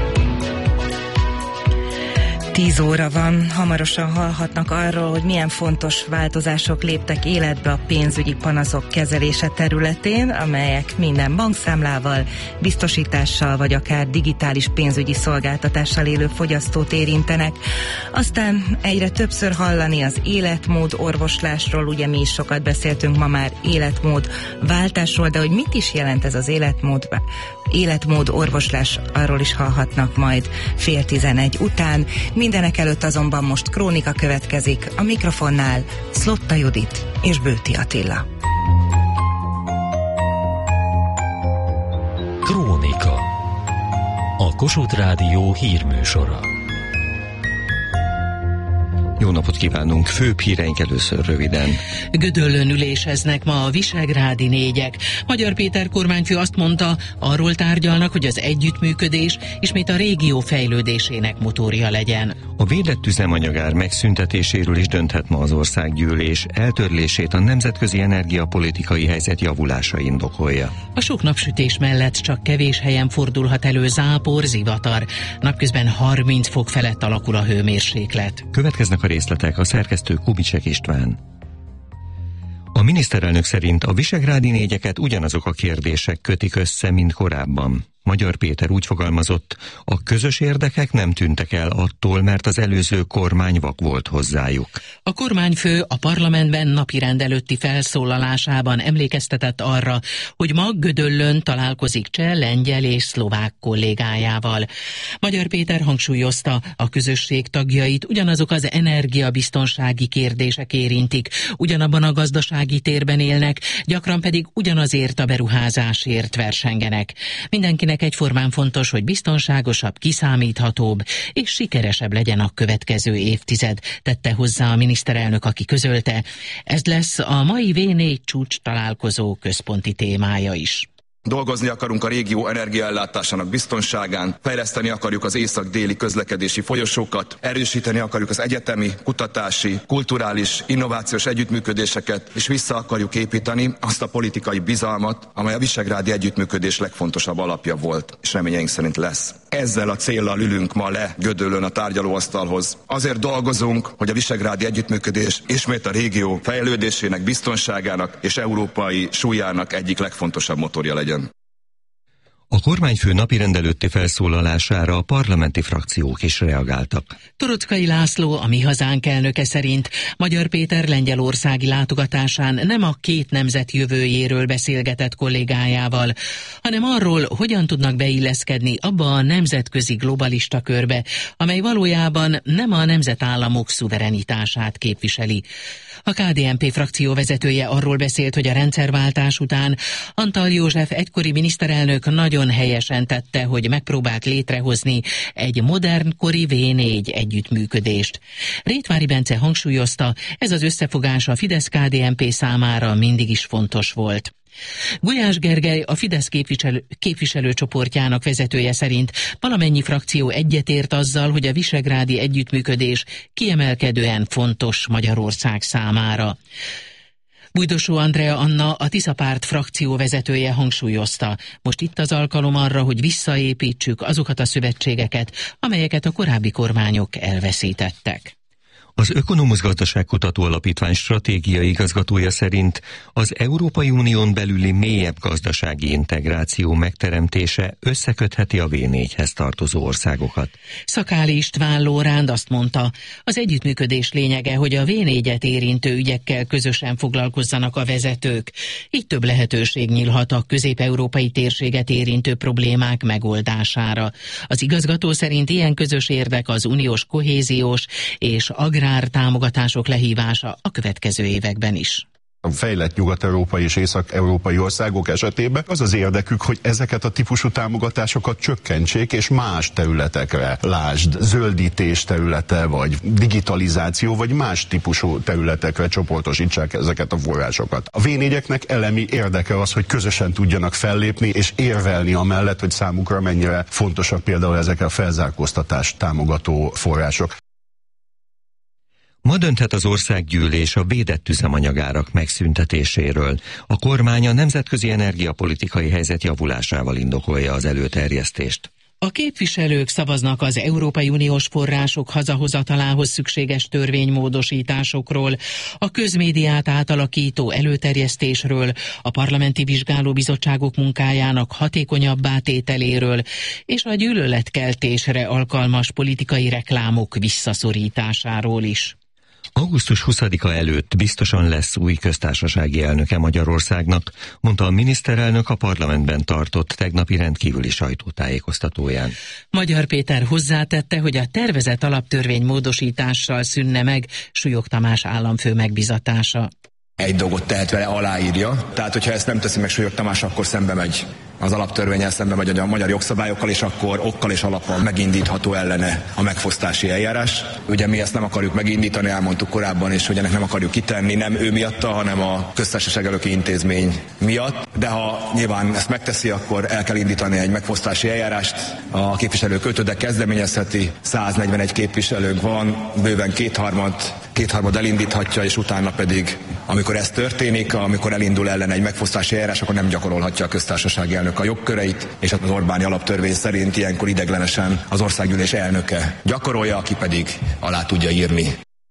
10 óra van, hamarosan hallhatnak arról, hogy milyen fontos változások léptek életbe a pénzügyi panaszok kezelése területén, amelyek minden bankszámlával, biztosítással vagy akár digitális pénzügyi szolgáltatással élő fogyasztót érintenek. Aztán egyre többször hallani az életmód orvoslásról, ugye mi is sokat beszéltünk ma már életmód váltásról, de hogy mit is jelent ez az életmód orvoslás, arról is hallhatnak majd 10:30 után. Mindenek előtt azonban most krónika következik, a mikrofonnál Szlotta Judit és Bőti Attila. Krónika. A Kossuth Rádió hírműsora. Jó napot kívánunk, főbb híreink először röviden. Gödöllőn üléseznek ma a visegrádi négyek. Magyar Péter kormányfő azt mondta, arról tárgyalnak, hogy az együttműködés ismét a régió fejlődésének motorja legyen. A védett üzemanyagár megszüntetéséről is dönthet ma az országgyűlés, eltörlését a nemzetközi energiapolitikai helyzet javulása indokolja. A sok napsütés mellett csak kevés helyen fordulhat elő zápor, zivatar. Napközben 30 fok felett alakul a hőmérséklet. Következnek a részletek, a szerkesztő Kubicsek István. A miniszterelnök szerint a visegrádi négyeket ugyanazok a kérdések kötik össze, mint korábban. Magyar Péter úgy fogalmazott, a közös érdekek nem tűntek el attól, mert az előző kormány vak volt hozzájuk. A kormányfő a parlamentben napirend előtti felszólalásában emlékeztetett arra, hogy ma Gödöllőn találkozik cseh, lengyel és szlovák kollégájával. Magyar Péter hangsúlyozta, a közösség tagjait ugyanazok az energiabiztonsági kérdések érintik, ugyanabban a gazdasági térben élnek, gyakran pedig ugyanazért a beruházásért versengenek. Mindenkinek egyformán fontos, hogy biztonságosabb, kiszámíthatóbb és sikeresebb legyen a következő évtized, tette hozzá a miniszterelnök, aki közölte. Ez lesz a mai V4 csúcs találkozó központi témája is. Dolgozni akarunk a régió energiaellátásának biztonságán, fejleszteni akarjuk az észak-déli közlekedési folyosókat, erősíteni akarjuk az egyetemi, kutatási, kulturális, innovációs együttműködéseket, és vissza akarjuk építeni azt a politikai bizalmat, amely a visegrádi együttműködés legfontosabb alapja volt, és reményeink szerint lesz. Ezzel a céllal ülünk ma le Gödöllőn a tárgyalóasztalhoz. Azért dolgozunk, hogy a visegrádi együttműködés ismét a régió fejlődésének, biztonságának és európai súlyának egyik legfontosabb motorja legyen. A kormányfő napirend előtti felszólalására a parlamenti frakciók is reagáltak. Torockai László, a Mi Hazánk elnöke szerint Magyar Péter lengyelországi látogatásán nem a két nemzet jövőjéről beszélgetett kollégájával, hanem arról, hogyan tudnak beilleszkedni abba a nemzetközi globalista körbe, amely valójában nem a nemzetállamok szuverenitását képviseli. A KDNP frakció vezetője arról beszélt, hogy a rendszerváltás után Antall József egykori miniszterelnök nagyon helyesen tette, hogy megpróbált létrehozni egy modernkori V4 együttműködést. Rétvári Bence hangsúlyozta, ez az összefogás a Fidesz-KDNP számára mindig is fontos volt. Gulyás Gergely, a Fidesz képviselőcsoportjának vezetője szerint valamennyi frakció egyetért azzal, hogy a visegrádi együttműködés kiemelkedően fontos Magyarország számára. Bújdosó Andrea Anna, a Tisza Párt frakció vezetője hangsúlyozta, most itt az alkalom arra, hogy visszaépítsük azokat a szövetségeket, amelyeket a korábbi kormányok elveszítettek. Az Ökonomusz Gazdaságkutató Alapítvány stratégiai igazgatója szerint az Európai Unión belüli mélyebb gazdasági integráció megteremtése összekötheti a V4-hez tartozó országokat. Szakáli István Lóránd azt mondta, az együttműködés lényege, hogy a V4-et érintő ügyekkel közösen foglalkozzanak a vezetők. Így több lehetőség nyílhat a közép-európai térséget érintő problémák megoldására. Az igazgató szerint ilyen közös érdek az uniós kohéziós és támogatások lehívása a következő években is. A fejlett nyugat-európai és észak-európai országok esetében az az érdekük, hogy ezeket a típusú támogatásokat csökkentsék, és más területekre, lásd, zöldítés területe, vagy digitalizáció, vagy más típusú területekre csoportosítsák ezeket a forrásokat. A V4-eknek elemi érdeke az, hogy közösen tudjanak fellépni, és érvelni amellett, hogy számukra mennyire fontosak például ezek a felzárkóztatást támogató források. Ma dönthet az országgyűlés a védett üzemanyagárak megszüntetéséről. A kormány a nemzetközi energiapolitikai helyzet javulásával indokolja az előterjesztést. A képviselők szavaznak az Európai Uniós források hazahozatalához szükséges törvénymódosításokról, a közmédiát átalakító előterjesztésről, a parlamenti vizsgálóbizottságok munkájának hatékonyabbá tételéről és a gyűlöletkeltésre alkalmas politikai reklámok visszaszorításáról is. Augusztus 20-a előtt biztosan lesz új köztársasági elnöke Magyarországnak, mondta a miniszterelnök a parlamentben tartott tegnapi rendkívüli sajtótájékoztatóján. Magyar Péter hozzátette, hogy a tervezett alaptörvény módosítással szűnne meg Súlyog Tamás államfő megbizatása. Egy dolgot tehet vele, aláírja. Tehát, hogyha ezt nem teszi meg Súlyog Tamás, akkor szembe megy az alaptörvénnyel, szembe megy a magyar jogszabályokkal, és akkor okkal és alappal megindítható ellene a megfosztási eljárás. Ugye mi ezt nem akarjuk megindítani, elmondtuk korábban, és hogy ennek nem akarjuk kitenni, nem ő miatta, hanem a köztársaság elnöki intézmény miatt. De ha nyilván ezt megteszi, akkor el kell indítani egy megfosztási eljárást. A képviselők ötöde kezdeményezheti, 141 képviselők van, bőven kétharmad elindíthatja, és utána pedig, amikor ez történik, amikor elindul ellen egy megfosztási eljárás, akkor nem gyakorolhatja a köztársasági elnök a jogköreit, és az Orbáni alaptörvény szerint ilyenkor ideiglenesen az országgyűlés elnöke gyakorolja, aki pedig alá tudja írni.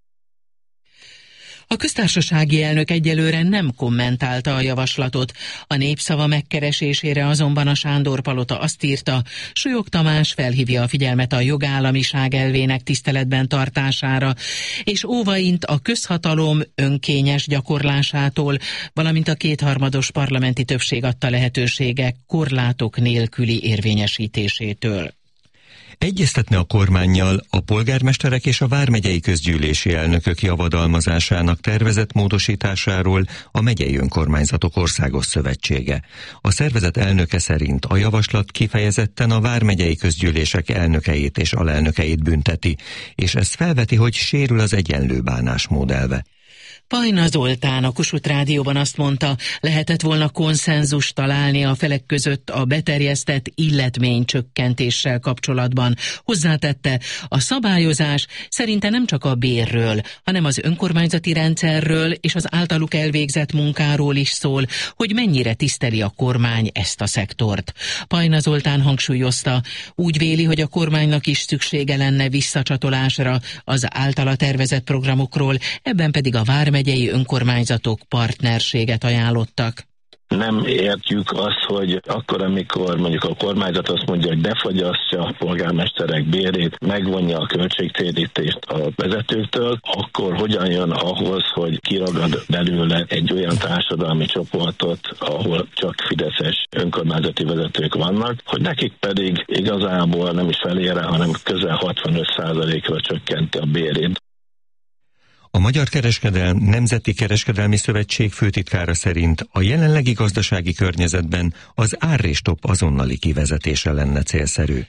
A köztársasági elnök egyelőre nem kommentálta a javaslatot. A Népszava megkeresésére azonban a Sándor-palota azt írta, Súlyog Tamás felhívja a figyelmet a jogállamiság elvének tiszteletben tartására, és óvaint a közhatalom önkényes gyakorlásától, valamint a kétharmados parlamenti többség adta lehetőségek korlátok nélküli érvényesítésétől. Egyeztetne a kormánnyal a polgármesterek és a vármegyei közgyűlési elnökök javadalmazásának tervezett módosításáról a Megyei Önkormányzatok Országos Szövetsége. A szervezet elnöke szerint a javaslat kifejezetten a vármegyei közgyűlések elnökeit és alelnökeit bünteti, és ez felveti, hogy sérül az egyenlő bánásmód elve. Pajna Zoltán a Kossuth Rádióban azt mondta, lehetett volna konszenzus találni a felek között a beterjesztett illetménycsökkentéssel kapcsolatban. Hozzátette, a szabályozás szerinte nem csak a bérről, hanem az önkormányzati rendszerről és az általuk elvégzett munkáról is szól, hogy mennyire tiszteli a kormány ezt a szektort. Pajna Zoltán hangsúlyozta, úgy véli, hogy a kormánynak is szüksége lenne visszacsatolásra az általa tervezett programokról, ebben pedig a vármegyei önkormányzatok partnerséget ajánlottak. Nem értjük azt, hogy akkor, amikor mondjuk a kormányzat azt mondja, hogy befagyasztja a polgármesterek bérét, megvonja a költségtérítést a vezetőktől, akkor hogyan jön ahhoz, hogy kiragad belőle egy olyan társadalmi csoportot, ahol csak fideszes önkormányzati vezetők vannak, hogy nekik pedig igazából nem is felére, hanem közel 65%-ra csökkenti a bérét. A Magyar Nemzeti Kereskedelmi Szövetség főtitkára szerint a jelenlegi gazdasági környezetben az árrésstopp azonnali kivezetése lenne célszerű.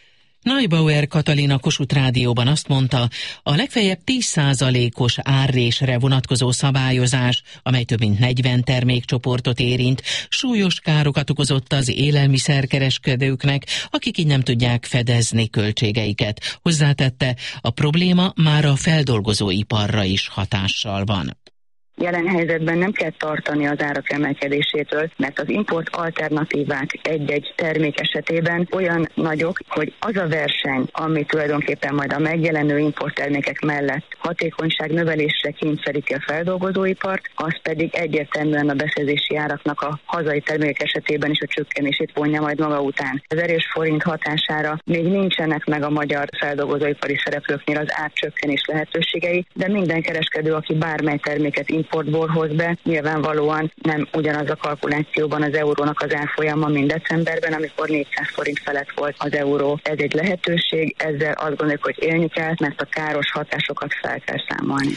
Neubauer Katalin a Kossuth Rádióban azt mondta, a legfeljebb 10%-os árrésre vonatkozó szabályozás, amely több mint 40 termékcsoportot érint, súlyos károkat okozott az élelmiszerkereskedőknek, akik így nem tudják fedezni költségeiket. Hozzátette, a probléma már a feldolgozóiparra is hatással van. Jelen helyzetben nem kell tartani az árak emelkedésétől, mert az import alternatívák egy-egy termék esetében olyan nagyok, hogy az a verseny, ami tulajdonképpen majd a megjelenő importtermékek mellett hatékonyság növelésre kényszeríti a feldolgozóipart, az pedig egyértelműen a beszerzési áraknak a hazai termékek esetében is a csökkenését vonja majd maga után. Az erős forint hatására még nincsenek meg a magyar feldolgozóipari szereplőknél az árcsökkenés lehetőségei, de minden kereskedő, aki bármely terméket importból hoz be, nyilvánvalóan nem ugyanaz a kalkulációban az eurónak az árfolyama, mint decemberben, amikor 400 forint felett volt az euró. Ez egy lehetőség, ezzel azt gondoljuk, hogy élni kell, mert a káros hatásokat fel kell számolni.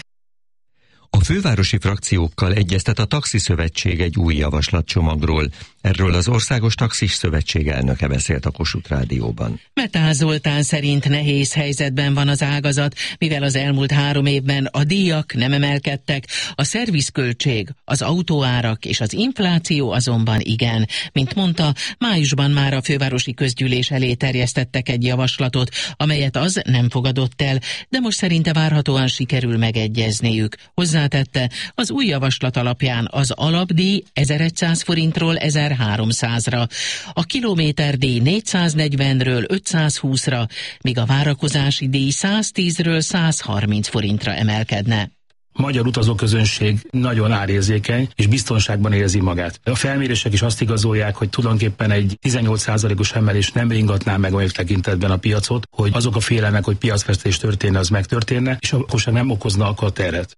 A fővárosi frakciókkal egyeztet a Taxiszövetség egy új javaslatcsomagról. Erről az Országos Taxis Szövetség elnöke beszélt a Kossuth Rádióban. Metál Zoltán szerint nehéz helyzetben van az ágazat, mivel az elmúlt 3 évben a díjak nem emelkedtek, a szervizköltség, az autóárak és az infláció azonban igen. Mint mondta, májusban már a fővárosi közgyűlés elé terjesztettek egy javaslatot, amelyet az nem fogadott el, de most szerinte várhatóan sikerül megegyezniük. Hozzátette, az új javaslat alapján az alapdíj 1100 forintról 1300-ra, a kilométerdíj 440-ről 520-ra, míg a várakozási díj 110-ről 130 forintra emelkedne. A magyar utazóközönség nagyon árérzékeny és biztonságban érzi magát. A felmérések is azt igazolják, hogy tulajdonképpen egy 18%-os emelés nem ringatná meg olyan tekintetben a piacot, hogy azok a félelmek, hogy piacvesztés történne, az megtörténne, és akkor sem nem okozna akkor terhet.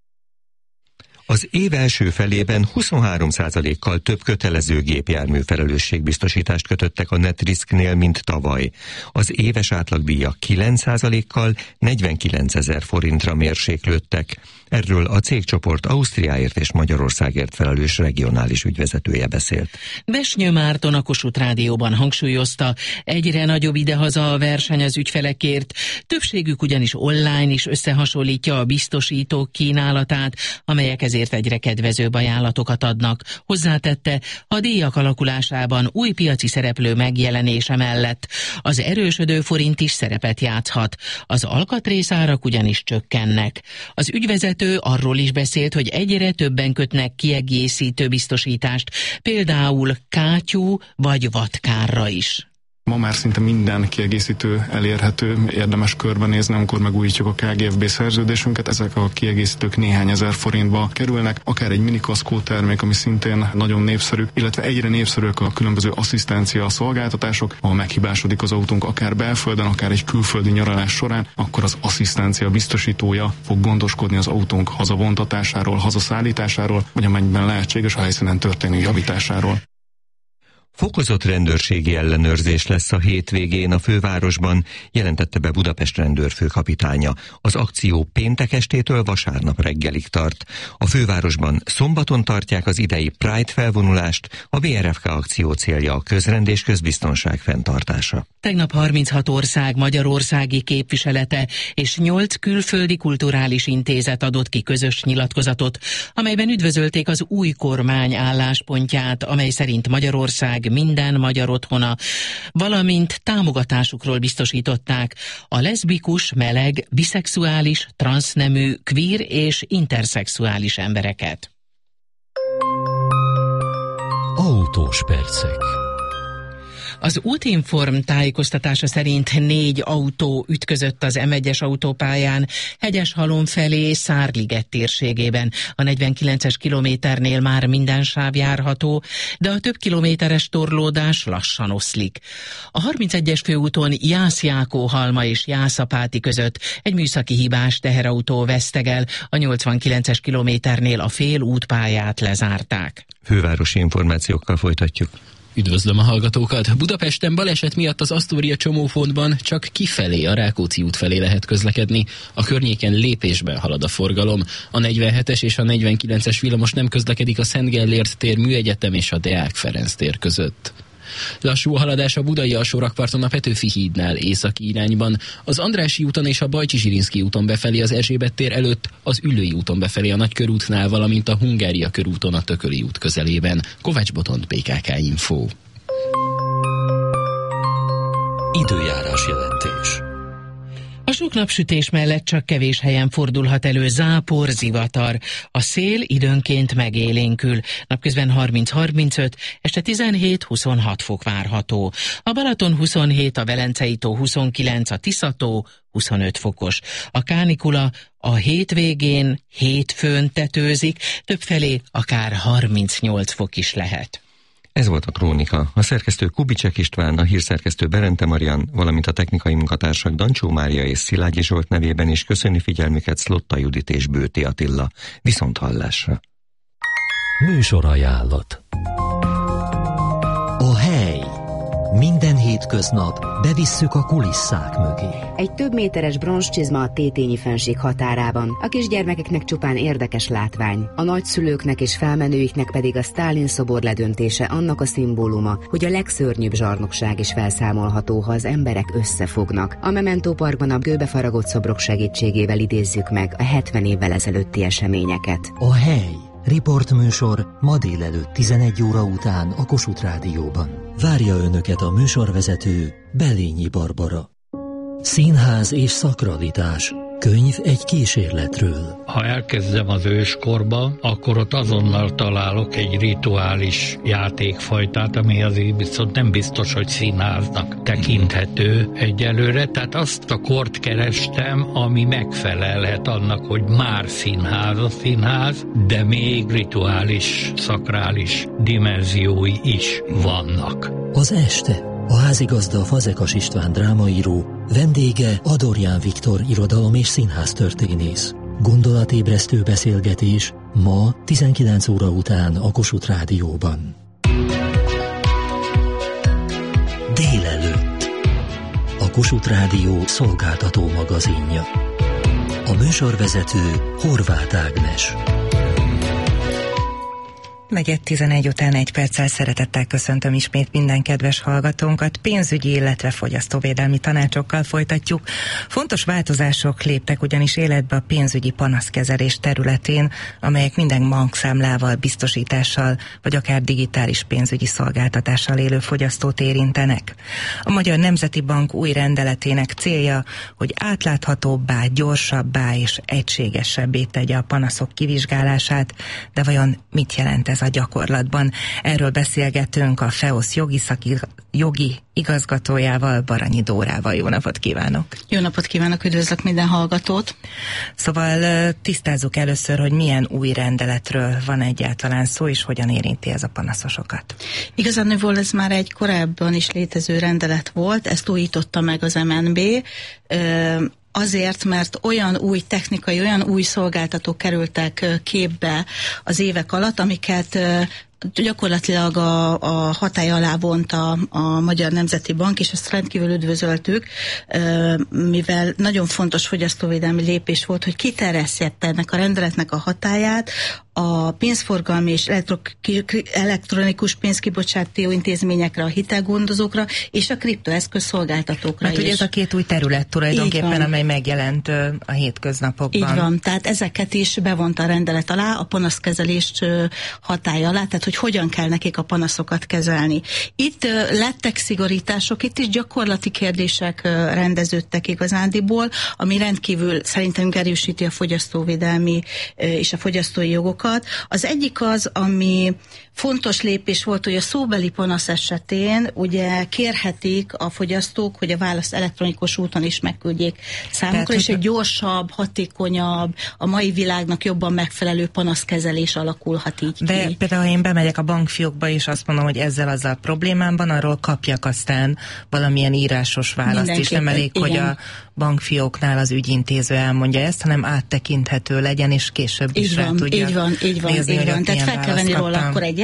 Az év első felében 23%-kal több kötelező gépjármű felelősségbiztosítást kötöttek a Netrisknél, mint tavaly. Az éves átlagbíjak 9%-kal 49 000 forintra mérséklődtek. Erről a cégcsoport Ausztriáért és Magyarországért felelős regionális ügyvezetője beszélt. Besnyő Márton a Kossuth Rádióban hangsúlyozta, egyre nagyobb idehaza a verseny az ügyfelekért, többségük ugyanis online is összehasonlítja a biztosítók kínálatát, amelyek ezért egyre kedvezőbb ajánlatokat adnak. Hozzátette, a díjak alakulásában új piaci szereplő megjelenése mellett az erősödő forint is szerepet játszhat. Az alkatrészárak ugyanis csökkennek. Az ügyvezető arról is beszélt, hogy egyre többen kötnek kiegészítő biztosítást, például kátyú vagy vadkárra is. Ma már szinte minden kiegészítő elérhető, érdemes körbenézni, amikor megújítjuk a KGFB szerződésünket. Ezek a kiegészítők néhány ezer forintba kerülnek, akár egy minikaszkó termék, ami szintén nagyon népszerű, illetve egyre népszerűek a különböző asszisztencia szolgáltatások. Ha meghibásodik az autónk akár belföldön, akár egy külföldi nyaralás során, akkor az asszisztencia biztosítója fog gondoskodni az autónk hazavontatásáról, hazaszállításáról, vagy amennyiben lehetséges a helyszínen történő javításáról. Fokozott rendőrségi ellenőrzés lesz a hétvégén a fővárosban, jelentette be Budapest rendőrfőkapitánya. Az akció péntek estétől vasárnap reggelig tart. A fővárosban szombaton tartják az idei Pride felvonulást, a BRFK akció célja a közrend és közbiztonság fenntartása. Tegnap 36 ország magyarországi képviselete és 8 külföldi kulturális intézet adott ki közös nyilatkozatot, amelyben üdvözölték az új kormány álláspontját, amely szerint Magyarország minden magyar otthona, valamint támogatásukról biztosították a leszbikus, meleg, biszexuális, transznemű, queer és interszexuális embereket. Autós percek. Az Útinform tájékoztatása szerint 4 autó ütközött az M1-es autópályán Hegyeshalom felé Szárliget térségében. A 49-es kilométernél már minden sáv járható, de a több kilométeres torlódás lassan oszlik. A 31-es főúton Jász-Jákóhalma és Jászapáti között egy műszaki hibás teherautó vesztegel, a 89-es kilométernél a fél útpályát lezárták. Fővárosi információkkal folytatjuk. Üdvözlöm a hallgatókat! Budapesten baleset miatt az Asztória csomópontban csak kifelé, a Rákóczi út felé lehet közlekedni. A környéken lépésben halad a forgalom. A 47-es és a 49-es villamos nem közlekedik a Szent Gellért tér, Műegyetem és a Deák Ferenc tér között. Lassú a haladás a budai alsórakparton a Petőfi hídnál északi irányban, az Andrássy úton és a Bajcsy-Zsirinszky úton befelé az Erzsébet tér előtt, az Üllői úton befelé a Nagykörútnál, valamint a Hungária körúton a Tököli út közelében. Kovács Botont, BKK Info. Időjárás jelentés. A sok napsütés mellett csak kevés helyen fordulhat elő zápor, zivatar. A szél időnként megélénkül. Napközben 30-35, este 17-26 fok várható. A Balaton 27, a Velencei tó 29, a Tisza-tó 25 fokos. A kánikula a hétvégén, hétfőn tetőzik, többfelé akár 38 fok is lehet. Ez volt a Krónika. A szerkesztő Kubicsek István, a hírszerkesztő Berente Marian, valamint a technikai munkatársak Dancsó Mária és Szilágyi Zsolt nevében is köszöni figyelmüket Szlotta Judit és Bőti Attila. Viszonthallásra. Műsorajánlat. A hely. Minden hétköznap bevisszük a kulisszák mögé. Egy több méteres bronzcsizma a Tétényi fennsík határában. A kisgyermekeknek csupán érdekes látvány. A nagyszülőknek és felmenőiknek pedig a Sztálin szobor ledöntése annak a szimbóluma, hogy a legszörnyűbb zsarnokság is felszámolható, ha az emberek összefognak. A Memento Parkban a kőbefaragott szobrok segítségével idézzük meg a 70 évvel ezelőtti eseményeket. A hely. Riportműsor ma délelőtt 11 óra után a Kossuth Rádióban. Várja önöket a műsorvezető, Belényi Barbara. Színház és szakralitás. Könyv egy kísérletről. Ha elkezdem az őskorba, akkor ott azonnal találok egy rituális játékfajtát, ami azért viszont nem biztos, hogy színháznak tekinthető egyelőre. Tehát azt a kort kerestem, ami megfelelhet annak, hogy már színház a színház, de még rituális, szakrális dimenziói is vannak. Az este. A házigazda Fazekas István drámaíró, vendége Adorján Viktor irodalom- és színháztörténész. Gondolatébresztő beszélgetés ma 19 óra után a Kossuth Rádióban. Délelőtt. A Kossuth Rádió szolgáltató magazinja. A műsorvezető Horváth Ágnes. 4:11 után 1 perccel szeretettel köszöntöm ismét minden kedves hallgatónkat. Pénzügyi, illetve fogyasztóvédelmi tanácsokkal folytatjuk. Fontos változások léptek ugyanis életbe a pénzügyi panaszkezelés területén, amelyek minden bankszámlával, biztosítással, vagy akár digitális pénzügyi szolgáltatással élő fogyasztót érintenek. A Magyar Nemzeti Bank új rendeletének célja, hogy átláthatóbbá, gyorsabbá és egységesebbé tegye a panaszok kivizsgálását, de vajon mit jelent ez a gyakorlatban? Erről beszélgetünk a FEOSZ jogi igazgatójával, Baranyi Dórával. Jó napot kívánok! Jó napot kívánok, üdvözlök minden hallgatót! Szóval tisztázzuk először, hogy milyen új rendeletről van egyáltalán szó, és hogyan érinti ez a panaszosokat. Igazándiból ez már egy korábban is létező rendelet volt, ezt újította meg az MNB, azért, mert olyan új technikai, olyan új szolgáltatók kerültek képbe az évek alatt, amiket gyakorlatilag a hatály alá vonta a Magyar Nemzeti Bank, és ezt rendkívül üdvözöltük, mivel nagyon fontos fogyasztóvédelmi lépés volt, hogy kiterjesztette ennek a rendeletnek a hatályát a pénzforgalmi és elektronikus pénzkibocsátó intézményekre, a hitelgondozókra és a kriptoeszköz szolgáltatókra is. Mert ugye ez a két új terület tulajdonképpen, amely megjelent a hétköznapokban. Így van, tehát ezeket is bevonta a rendelet alá, a panaszkezelést hatály alá, tehát hogy hogyan kell nekik a panaszokat kezelni. Itt lettek szigorítások, itt is gyakorlati kérdések rendeződtek igazándiból, ami rendkívül szerintem erősíti a fogyasztóvédelmi és a fogyasztói jogokat. Az egyik az, ami fontos lépés volt, hogy a szóbeli panasz esetén ugye kérhetik a fogyasztók, hogy a választ elektronikus úton is megküldjék számukra, és egy gyorsabb, hatékonyabb, a mai világnak jobban megfelelő panaszkezelés alakulhat így ki. De például, ha én bemegyek a bankfiókba, és azt mondom, hogy ezzel problémám van, arról kapjak aztán valamilyen írásos választ is. Nem elég, igen, hogy a bankfióknál az ügyintéző elmondja ezt, hanem áttekinthető legyen, és később is rá tudja így van. nézni, Tehát fel kell venni róla akkor egy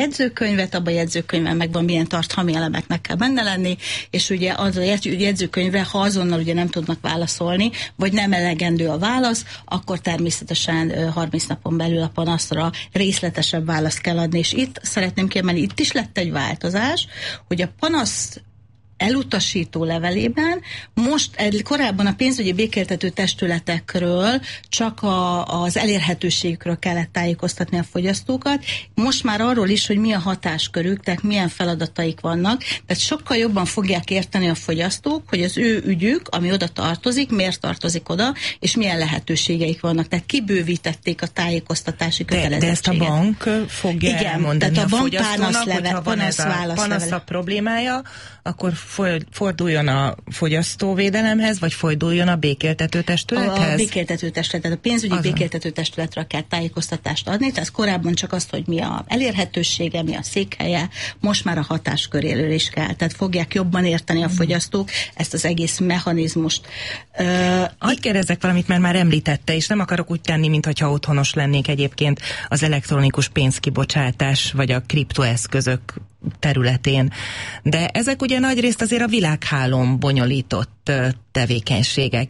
jegyzőkönyvet, abban a jegyzőkönyvben megvan milyen tartalmi elemeknek kell benne lenni, és ugye az a jegyzőkönyvre, ha azonnal ugye nem tudnak válaszolni, vagy nem elegendő a válasz, akkor természetesen 30 napon belül a panaszra részletesebb választ kell adni, és itt szeretném kiemelni, itt is lett egy változás, hogy a panasz elutasító levelében most korábban a pénzügyi békéltető testületekről csak az elérhetőségükről kellett tájékoztatni a fogyasztókat, most már arról is, hogy mi a hatáskörük, tehát milyen feladataik vannak, tehát sokkal jobban fogják érteni a fogyasztók, hogy az ő ügyük, ami oda tartozik, miért tartozik oda, és milyen lehetőségeik vannak, tehát kibővítették a tájékoztatási kötelezettséget. De ezt a bank fogja elmondani tehát a fogyasztónak, hogyha van ez a panasza problémája, akkor forduljon a fogyasztóvédelemhez, vagy forduljon a békéltető testülethez? A békéltető testület, a pénzügyi békéltető testületre kell tájékoztatást adni, tehát korábban csak azt, hogy mi a elérhetősége, mi a székhelye, most már a hatásköréről is kell. Tehát fogják jobban érteni a fogyasztók ezt az egész mechanizmust. Hadd kérdezzek valamit, mert már említette, és nem akarok úgy tenni, mintha otthonos lennék egyébként az elektronikus pénzkibocsátás, vagy a kriptoeszközök területén. De ezek ugye nagyrészt azért a világhálón bonyolított tevékenységek.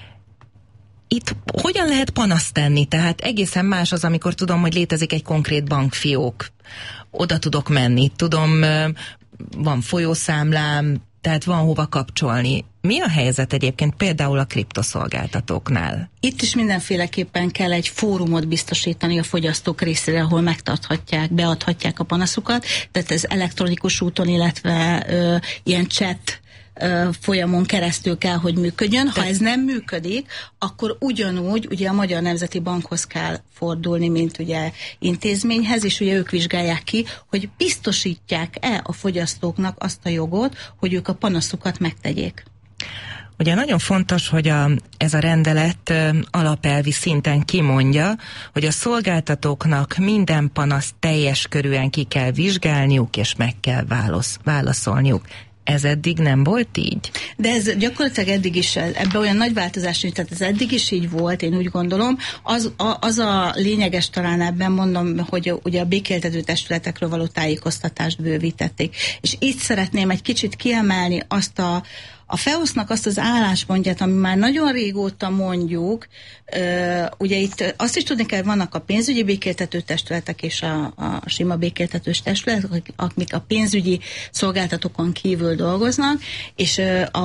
Itt hogyan lehet panaszt tenni? Tehát egészen más az, amikor tudom, hogy létezik egy konkrét bankfiók. Oda tudok menni, tudom, van folyószámlám, tehát van hova kapcsolni. Mi a helyzet egyébként például a kriptoszolgáltatóknál? Itt is mindenféleképpen kell egy fórumot biztosítani a fogyasztók részére, ahol megtarthatják, beadhatják a panaszukat, tehát ez elektronikus úton, illetve ilyen chat folyamon keresztül kell, hogy működjön. Ha ez nem működik, akkor ugyanúgy ugye a Magyar Nemzeti Bankhoz kell fordulni, mint ugye intézményhez, és ugye ők vizsgálják ki, hogy biztosítják-e a fogyasztóknak azt a jogot, hogy ők a panaszukat megtegyék. Ugye nagyon fontos, hogy ez a rendelet alapelvi szinten kimondja, hogy a szolgáltatóknak minden panaszt teljes körűen ki kell vizsgálniuk, és meg kell válaszolniuk. Ez eddig nem volt így? De ez gyakorlatilag eddig is, ebben olyan nagy változás nincs, tehát ez eddig is így volt, én úgy gondolom. Az a lényeges talán ebben, mondom, hogy ugye a békéltető testületekről való tájékoztatást bővítették. És itt szeretném egy kicsit kiemelni azt a FEOSZ-nak azt az álláspontját, ami már nagyon régóta mondjuk, ugye itt azt is tudni kell, vannak a pénzügyi békéltető testületek és a sima békéltetős testületek, akik a pénzügyi szolgáltatókon kívül dolgoznak, és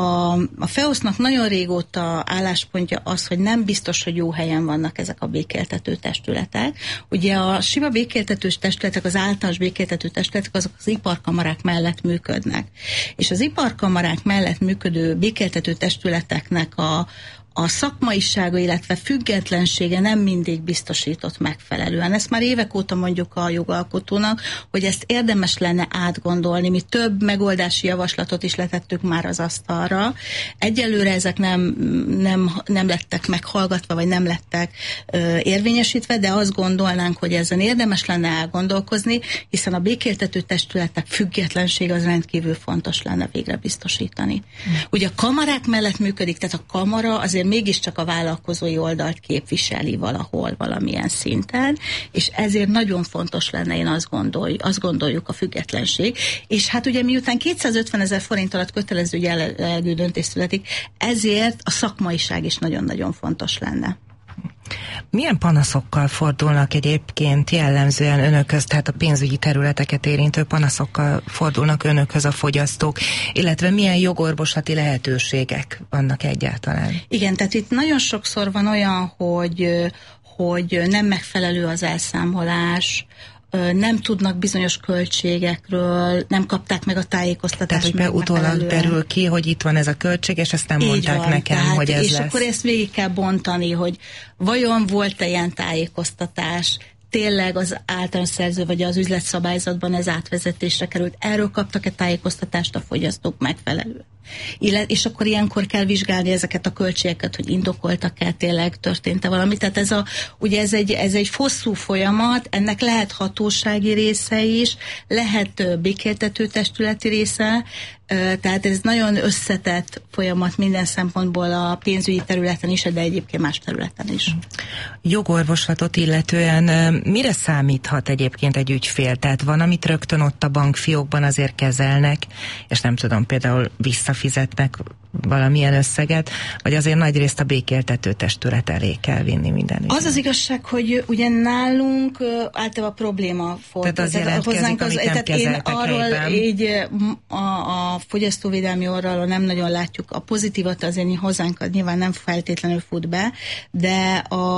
a FEOSZ-nak nagyon régóta álláspontja az, hogy nem biztos, hogy jó helyen vannak ezek a békéltető testületek. Ugye a sima békéltetős testületek, az általános békéltető testületek, azok az iparkamarák mellett működnek. És az iparkamarák mellett működő békéltető testületeknek a szakmaisága, illetve függetlensége nem mindig biztosított megfelelően. Ezt már évek óta mondjuk a jogalkotónak, hogy ezt érdemes lenne átgondolni. Mi több megoldási javaslatot is letettük már az asztalra. Egyelőre ezek nem lettek meghallgatva, vagy nem lettek érvényesítve, de azt gondolnánk, hogy ezen érdemes lenne elgondolkozni, hiszen a békéltető testületek függetlensége az rendkívül fontos lenne végre biztosítani. Ugye a kamarák mellett működik, tehát a kamara azért mégiscsak a vállalkozói oldalt képviseli valahol, valamilyen szinten, és ezért nagyon fontos lenne, én azt gondoljuk a függetlenség. És hát ugye miután 250 000 forint alatt kötelező jellegű döntés születik, ezért a szakmaiság is nagyon-nagyon fontos lenne. Milyen panaszokkal fordulnak egyébként jellemzően önökhöz, tehát a pénzügyi területeket érintő panaszokkal fordulnak önökhöz a fogyasztók, illetve milyen jogorvoslati lehetőségek vannak egyáltalán? Igen, tehát itt nagyon sokszor van olyan, hogy nem megfelelő az elszámolás, nem tudnak bizonyos költségekről, nem kapták meg a tájékoztatást. Tehát, hogy utólag derül ki, hogy itt van ez a költség, és ezt nem mondták van, nekem, tehát, hogy ez és lesz. És akkor ezt végig kell bontani, hogy vajon volt-e ilyen tájékoztatás, tényleg az általános szerző vagy az üzletszabályzatban ez átvezetésre került. Erről kaptak-e tájékoztatást a fogyasztók megfelelően? És akkor ilyenkor kell vizsgálni ezeket a költségeket, hogy indokoltak-e, tényleg történt-e valami. Tehát ugye ez egy hosszú folyamat, ennek lehet hatósági része is, lehet békéltető testületi része, Tehát ez nagyon összetett folyamat minden szempontból a pénzügyi területen is, de egyébként más területen is. Jogorvoslatot illetően mire számíthat egyébként egy ügyfél? Tehát van, amit rögtön ott a bankfiókban azért kezelnek, és nem tudom, például visszafizetnek valamilyen összeget, vagy azért nagyrészt a békéltető testület elé kell vinni minden ügyet? Az az igazság, hogy ugye nálunk általában probléma fordul. Tehát az jelentkezik, amit nem kezeltek arról helyben. így a fogyasztóvédelmi orralról nem nagyon látjuk. A pozitívat azért hozzánk nyilván nem feltétlenül fut be, de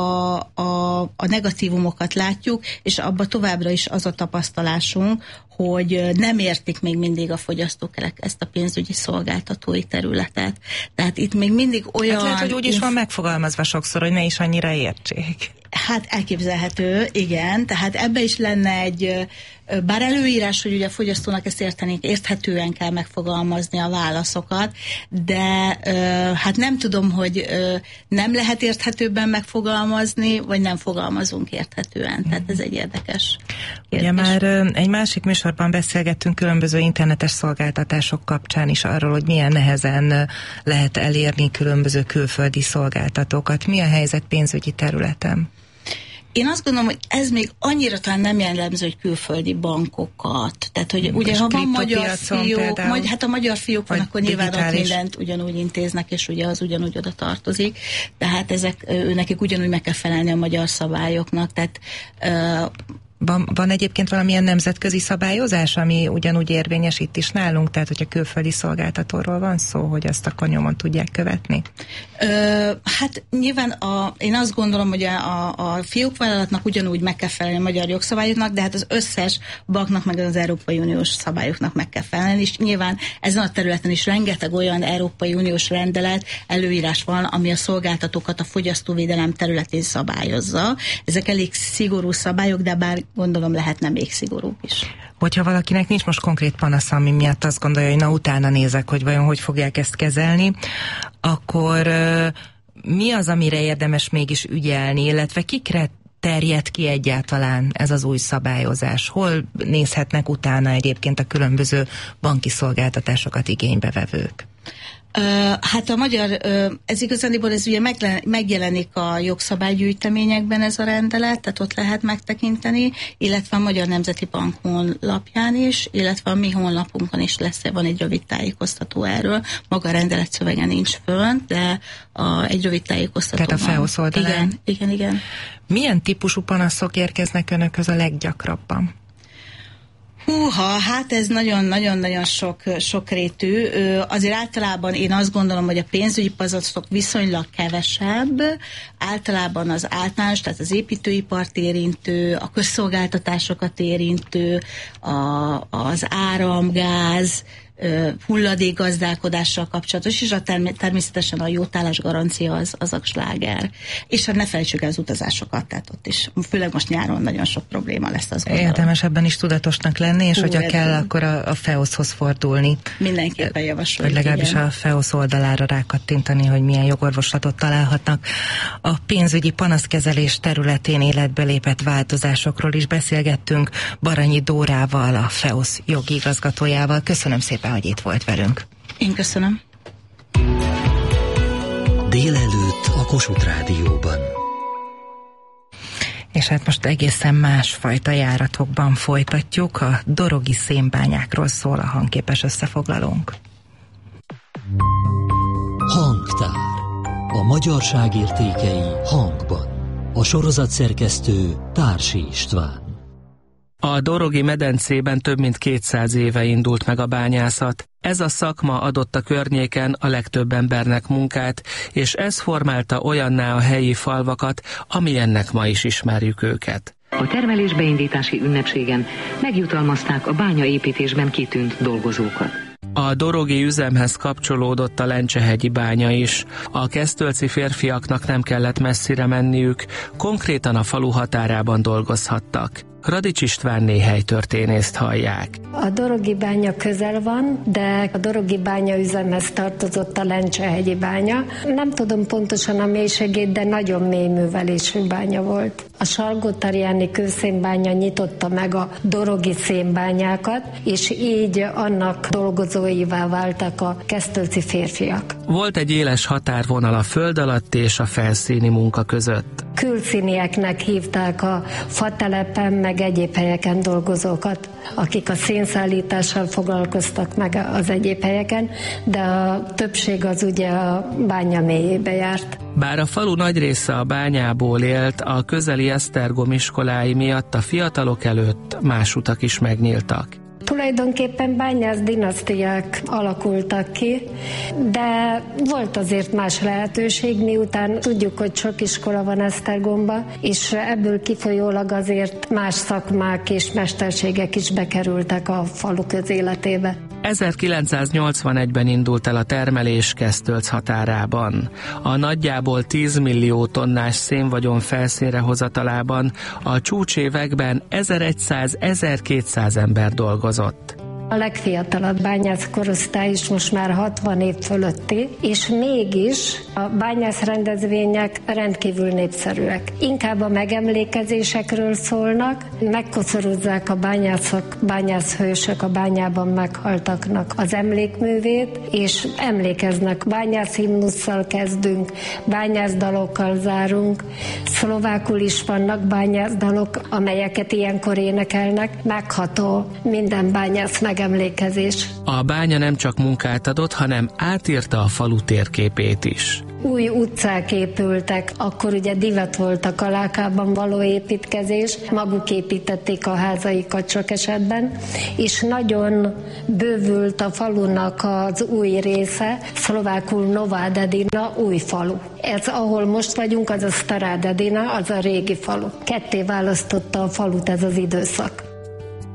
a negatívumokat látjuk, és abban továbbra is az a tapasztalásunk, hogy nem értik még mindig a fogyasztók ezt a pénzügyi szolgáltatói területet. Tehát itt még mindig olyan... Hát lehet, hogy úgy is van megfogalmazva sokszor, hogy ne is annyira értsék. Hát elképzelhető, igen. Tehát ebbe is lenne egy, bár előírás, hogy ugye a fogyasztónak ezt érthetően kell megfogalmazni a válaszokat, de hát nem tudom, hogy nem lehet érthetőbben megfogalmazni, vagy nem fogalmazunk érthetően. Tehát ez egy érdekes kérdés. Ugye már egy másik műsorban beszélgettünk különböző internetes szolgáltatások kapcsán is arról, hogy milyen nehezen lehet elérni különböző külföldi szolgáltatókat. Mi a helyzet pénzügyi területen? Én azt gondolom, hogy ez még annyira talán nem jellemző, hogy külföldi bankokat. Tehát, hogy ugye ha van magyar fiók, hát a magyar fiók van, akkor nyilván ott mindent ugyanúgy intéznek, és ugye az ugyanúgy oda tartozik. Tehát nekik ugyanúgy meg kell felelni a magyar szabályoknak. Tehát Van egyébként valamilyen nemzetközi szabályozás, ami ugyanúgy érvényes itt is nálunk? Tehát, hogyha külföldi szolgáltatóról van szó, hogy azt akkor nyomon tudják követni? Hát nyilván én azt gondolom, hogy a fiókvállalatnak ugyanúgy meg kell felelni a magyar jogszabályoknak, de hát az összes banknak meg az Európai Uniós szabályoknak meg kell felelni, és nyilván ezen a területen is rengeteg olyan Európai Uniós rendelet, előírás van, ami a szolgáltatókat a fogyasztóvédelem területén szabályozza. Ezek elég szigorú szabályok, de bár gondolom lehetne még szigorúbb is. Hogyha valakinek nincs most konkrét panasz, ami miatt azt gondolja, hogy na utána nézek, hogy vajon hogy fogják ezt kezelni, akkor mi az, amire érdemes mégis ügyelni, illetve kikre terjed ki egyáltalán ez az új szabályozás? Hol nézhetnek utána egyébként a különböző banki szolgáltatásokat igénybevevők? Hát a magyar, ez igazániból ez ugye megjelenik a jogszabálygyűjteményekben ez a rendelet, tehát ott lehet megtekinteni, illetve a Magyar Nemzeti Bank honlapján is, illetve a mi honlapunkon is van egy rövid tájékoztató erről. Maga a rendelet szövege nincs fönt, de egy rövid tájékoztató tehát a FEOSZ oldalán. Igen. Milyen típusú panaszok érkeznek önökhöz a leggyakrabban? Húha, hát ez nagyon-nagyon sokrétű. Azért általában én azt gondolom, hogy a pénzügyi panaszok viszonylag kevesebb. Általában az általános, tehát az építőipart érintő, a közszolgáltatásokat érintő, az áram, gáz, hulladékgazdálkodással kapcsolatos, és természetesen a jótállás garancia az a sláger. És hát ne felejtsük el az utazásokat, tehát ott is, főleg most nyáron nagyon sok probléma lesz az. Érdemes ebben is tudatosnak lenni, és hogyha kell, akkor a FEOSZ-hoz fordulni. Mindenképpen javasoljuk. Vagy legalábbis a FEOSZ oldalára rákattintani, hogy milyen jogorvoslatot találhatnak. A pénzügyi panaszkezelés területén életbe lépett változásokról is beszélgettünk Baranyi Dórával, a FEOSZ jogi igazgatójával. Köszönöm szépen, hogy itt volt velünk. Én köszönöm. Délelőtt a Kossuth Rádióban. És hát most egészen másfajta járatokban folytatjuk. A dorogi szénbányákról szól a hangképes összefoglalónk. Hangtár. A magyarság értékei hangban. A sorozat szerkesztő Társi István. A dorogi medencében több mint 200 éve indult meg a bányászat. Ez a szakma adott a környéken a legtöbb embernek munkát, és ez formálta olyanná a helyi falvakat, amilyennek ma is ismerjük őket. A termelés beindítási ünnepségen megjutalmazták a bányaépítésben kitűnt dolgozókat. A dorogi üzemhez kapcsolódott a Lencsehegyi bánya is. A kesztölci férfiaknak nem kellett messzire menniük, konkrétan a falu határában dolgozhattak. Radics István néhelytörténészt hallják. A dorogi bánya közel van, de a dorogi bánya üzemhez tartozott a Lencsehegyi bánya. Nem tudom pontosan a mélységét, de nagyon mély művelésű bánya volt. A Salgótarjáni kőszénbánya nyitotta meg a dorogi szénbányákat, és így annak dolgozóivá váltak a kesztölci férfiak. Volt egy éles határvonal a föld alatt és a felszíni munka között. Külszínieknek hívták a fatelepen, meg egyéb helyeken dolgozókat, akik a szénszállítással foglalkoztak meg az egyéb helyeken, de a többség az ugye a bánya mélyébe járt. Bár a falu nagy része a bányából élt, a közeli Esztergom iskolái miatt a fiatalok előtt más utak is megnyíltak. Tulajdonképpen bányász dinasztiák alakultak ki, de volt azért más lehetőség, miután tudjuk, hogy sok iskola van Esztergomba, és ebből kifolyólag azért más szakmák és mesterségek is bekerültek a falu közéletébe. 1981-ben indult el a termelés Kesztölc határában. A nagyjából 10 millió tonnás szénvagyon felszínre hozatalában a csúcsévekben 1100-1200 ember dolgozott. A legfiatalabb bányász korosztály is most már 60 év fölötti, és mégis a bányász rendezvények rendkívül népszerűek. Inkább a megemlékezésekről szólnak, megkoszorozzák a bányászok, bányászhősök a bányában meghaltaknak az emlékművét, és emlékeznek. Bányászhimnusszal kezdünk, bányászdalokkal zárunk, szlovákul is vannak bányászdalok, amelyeket ilyenkor énekelnek, megható minden bányász megemlékezés. A bánya nem csak munkát adott, hanem átírta a falu térképét is. Új utcák épültek, akkor ugye divat volt a Kalákában való építkezés, maguk építették a házaikat sok esetben, és nagyon bővült a falunak az új része, szlovákul Nová Dedina, új falu. Ez, ahol most vagyunk, az a Stará Dedina, az a régi falu. Ketté választotta a falut ez az időszak.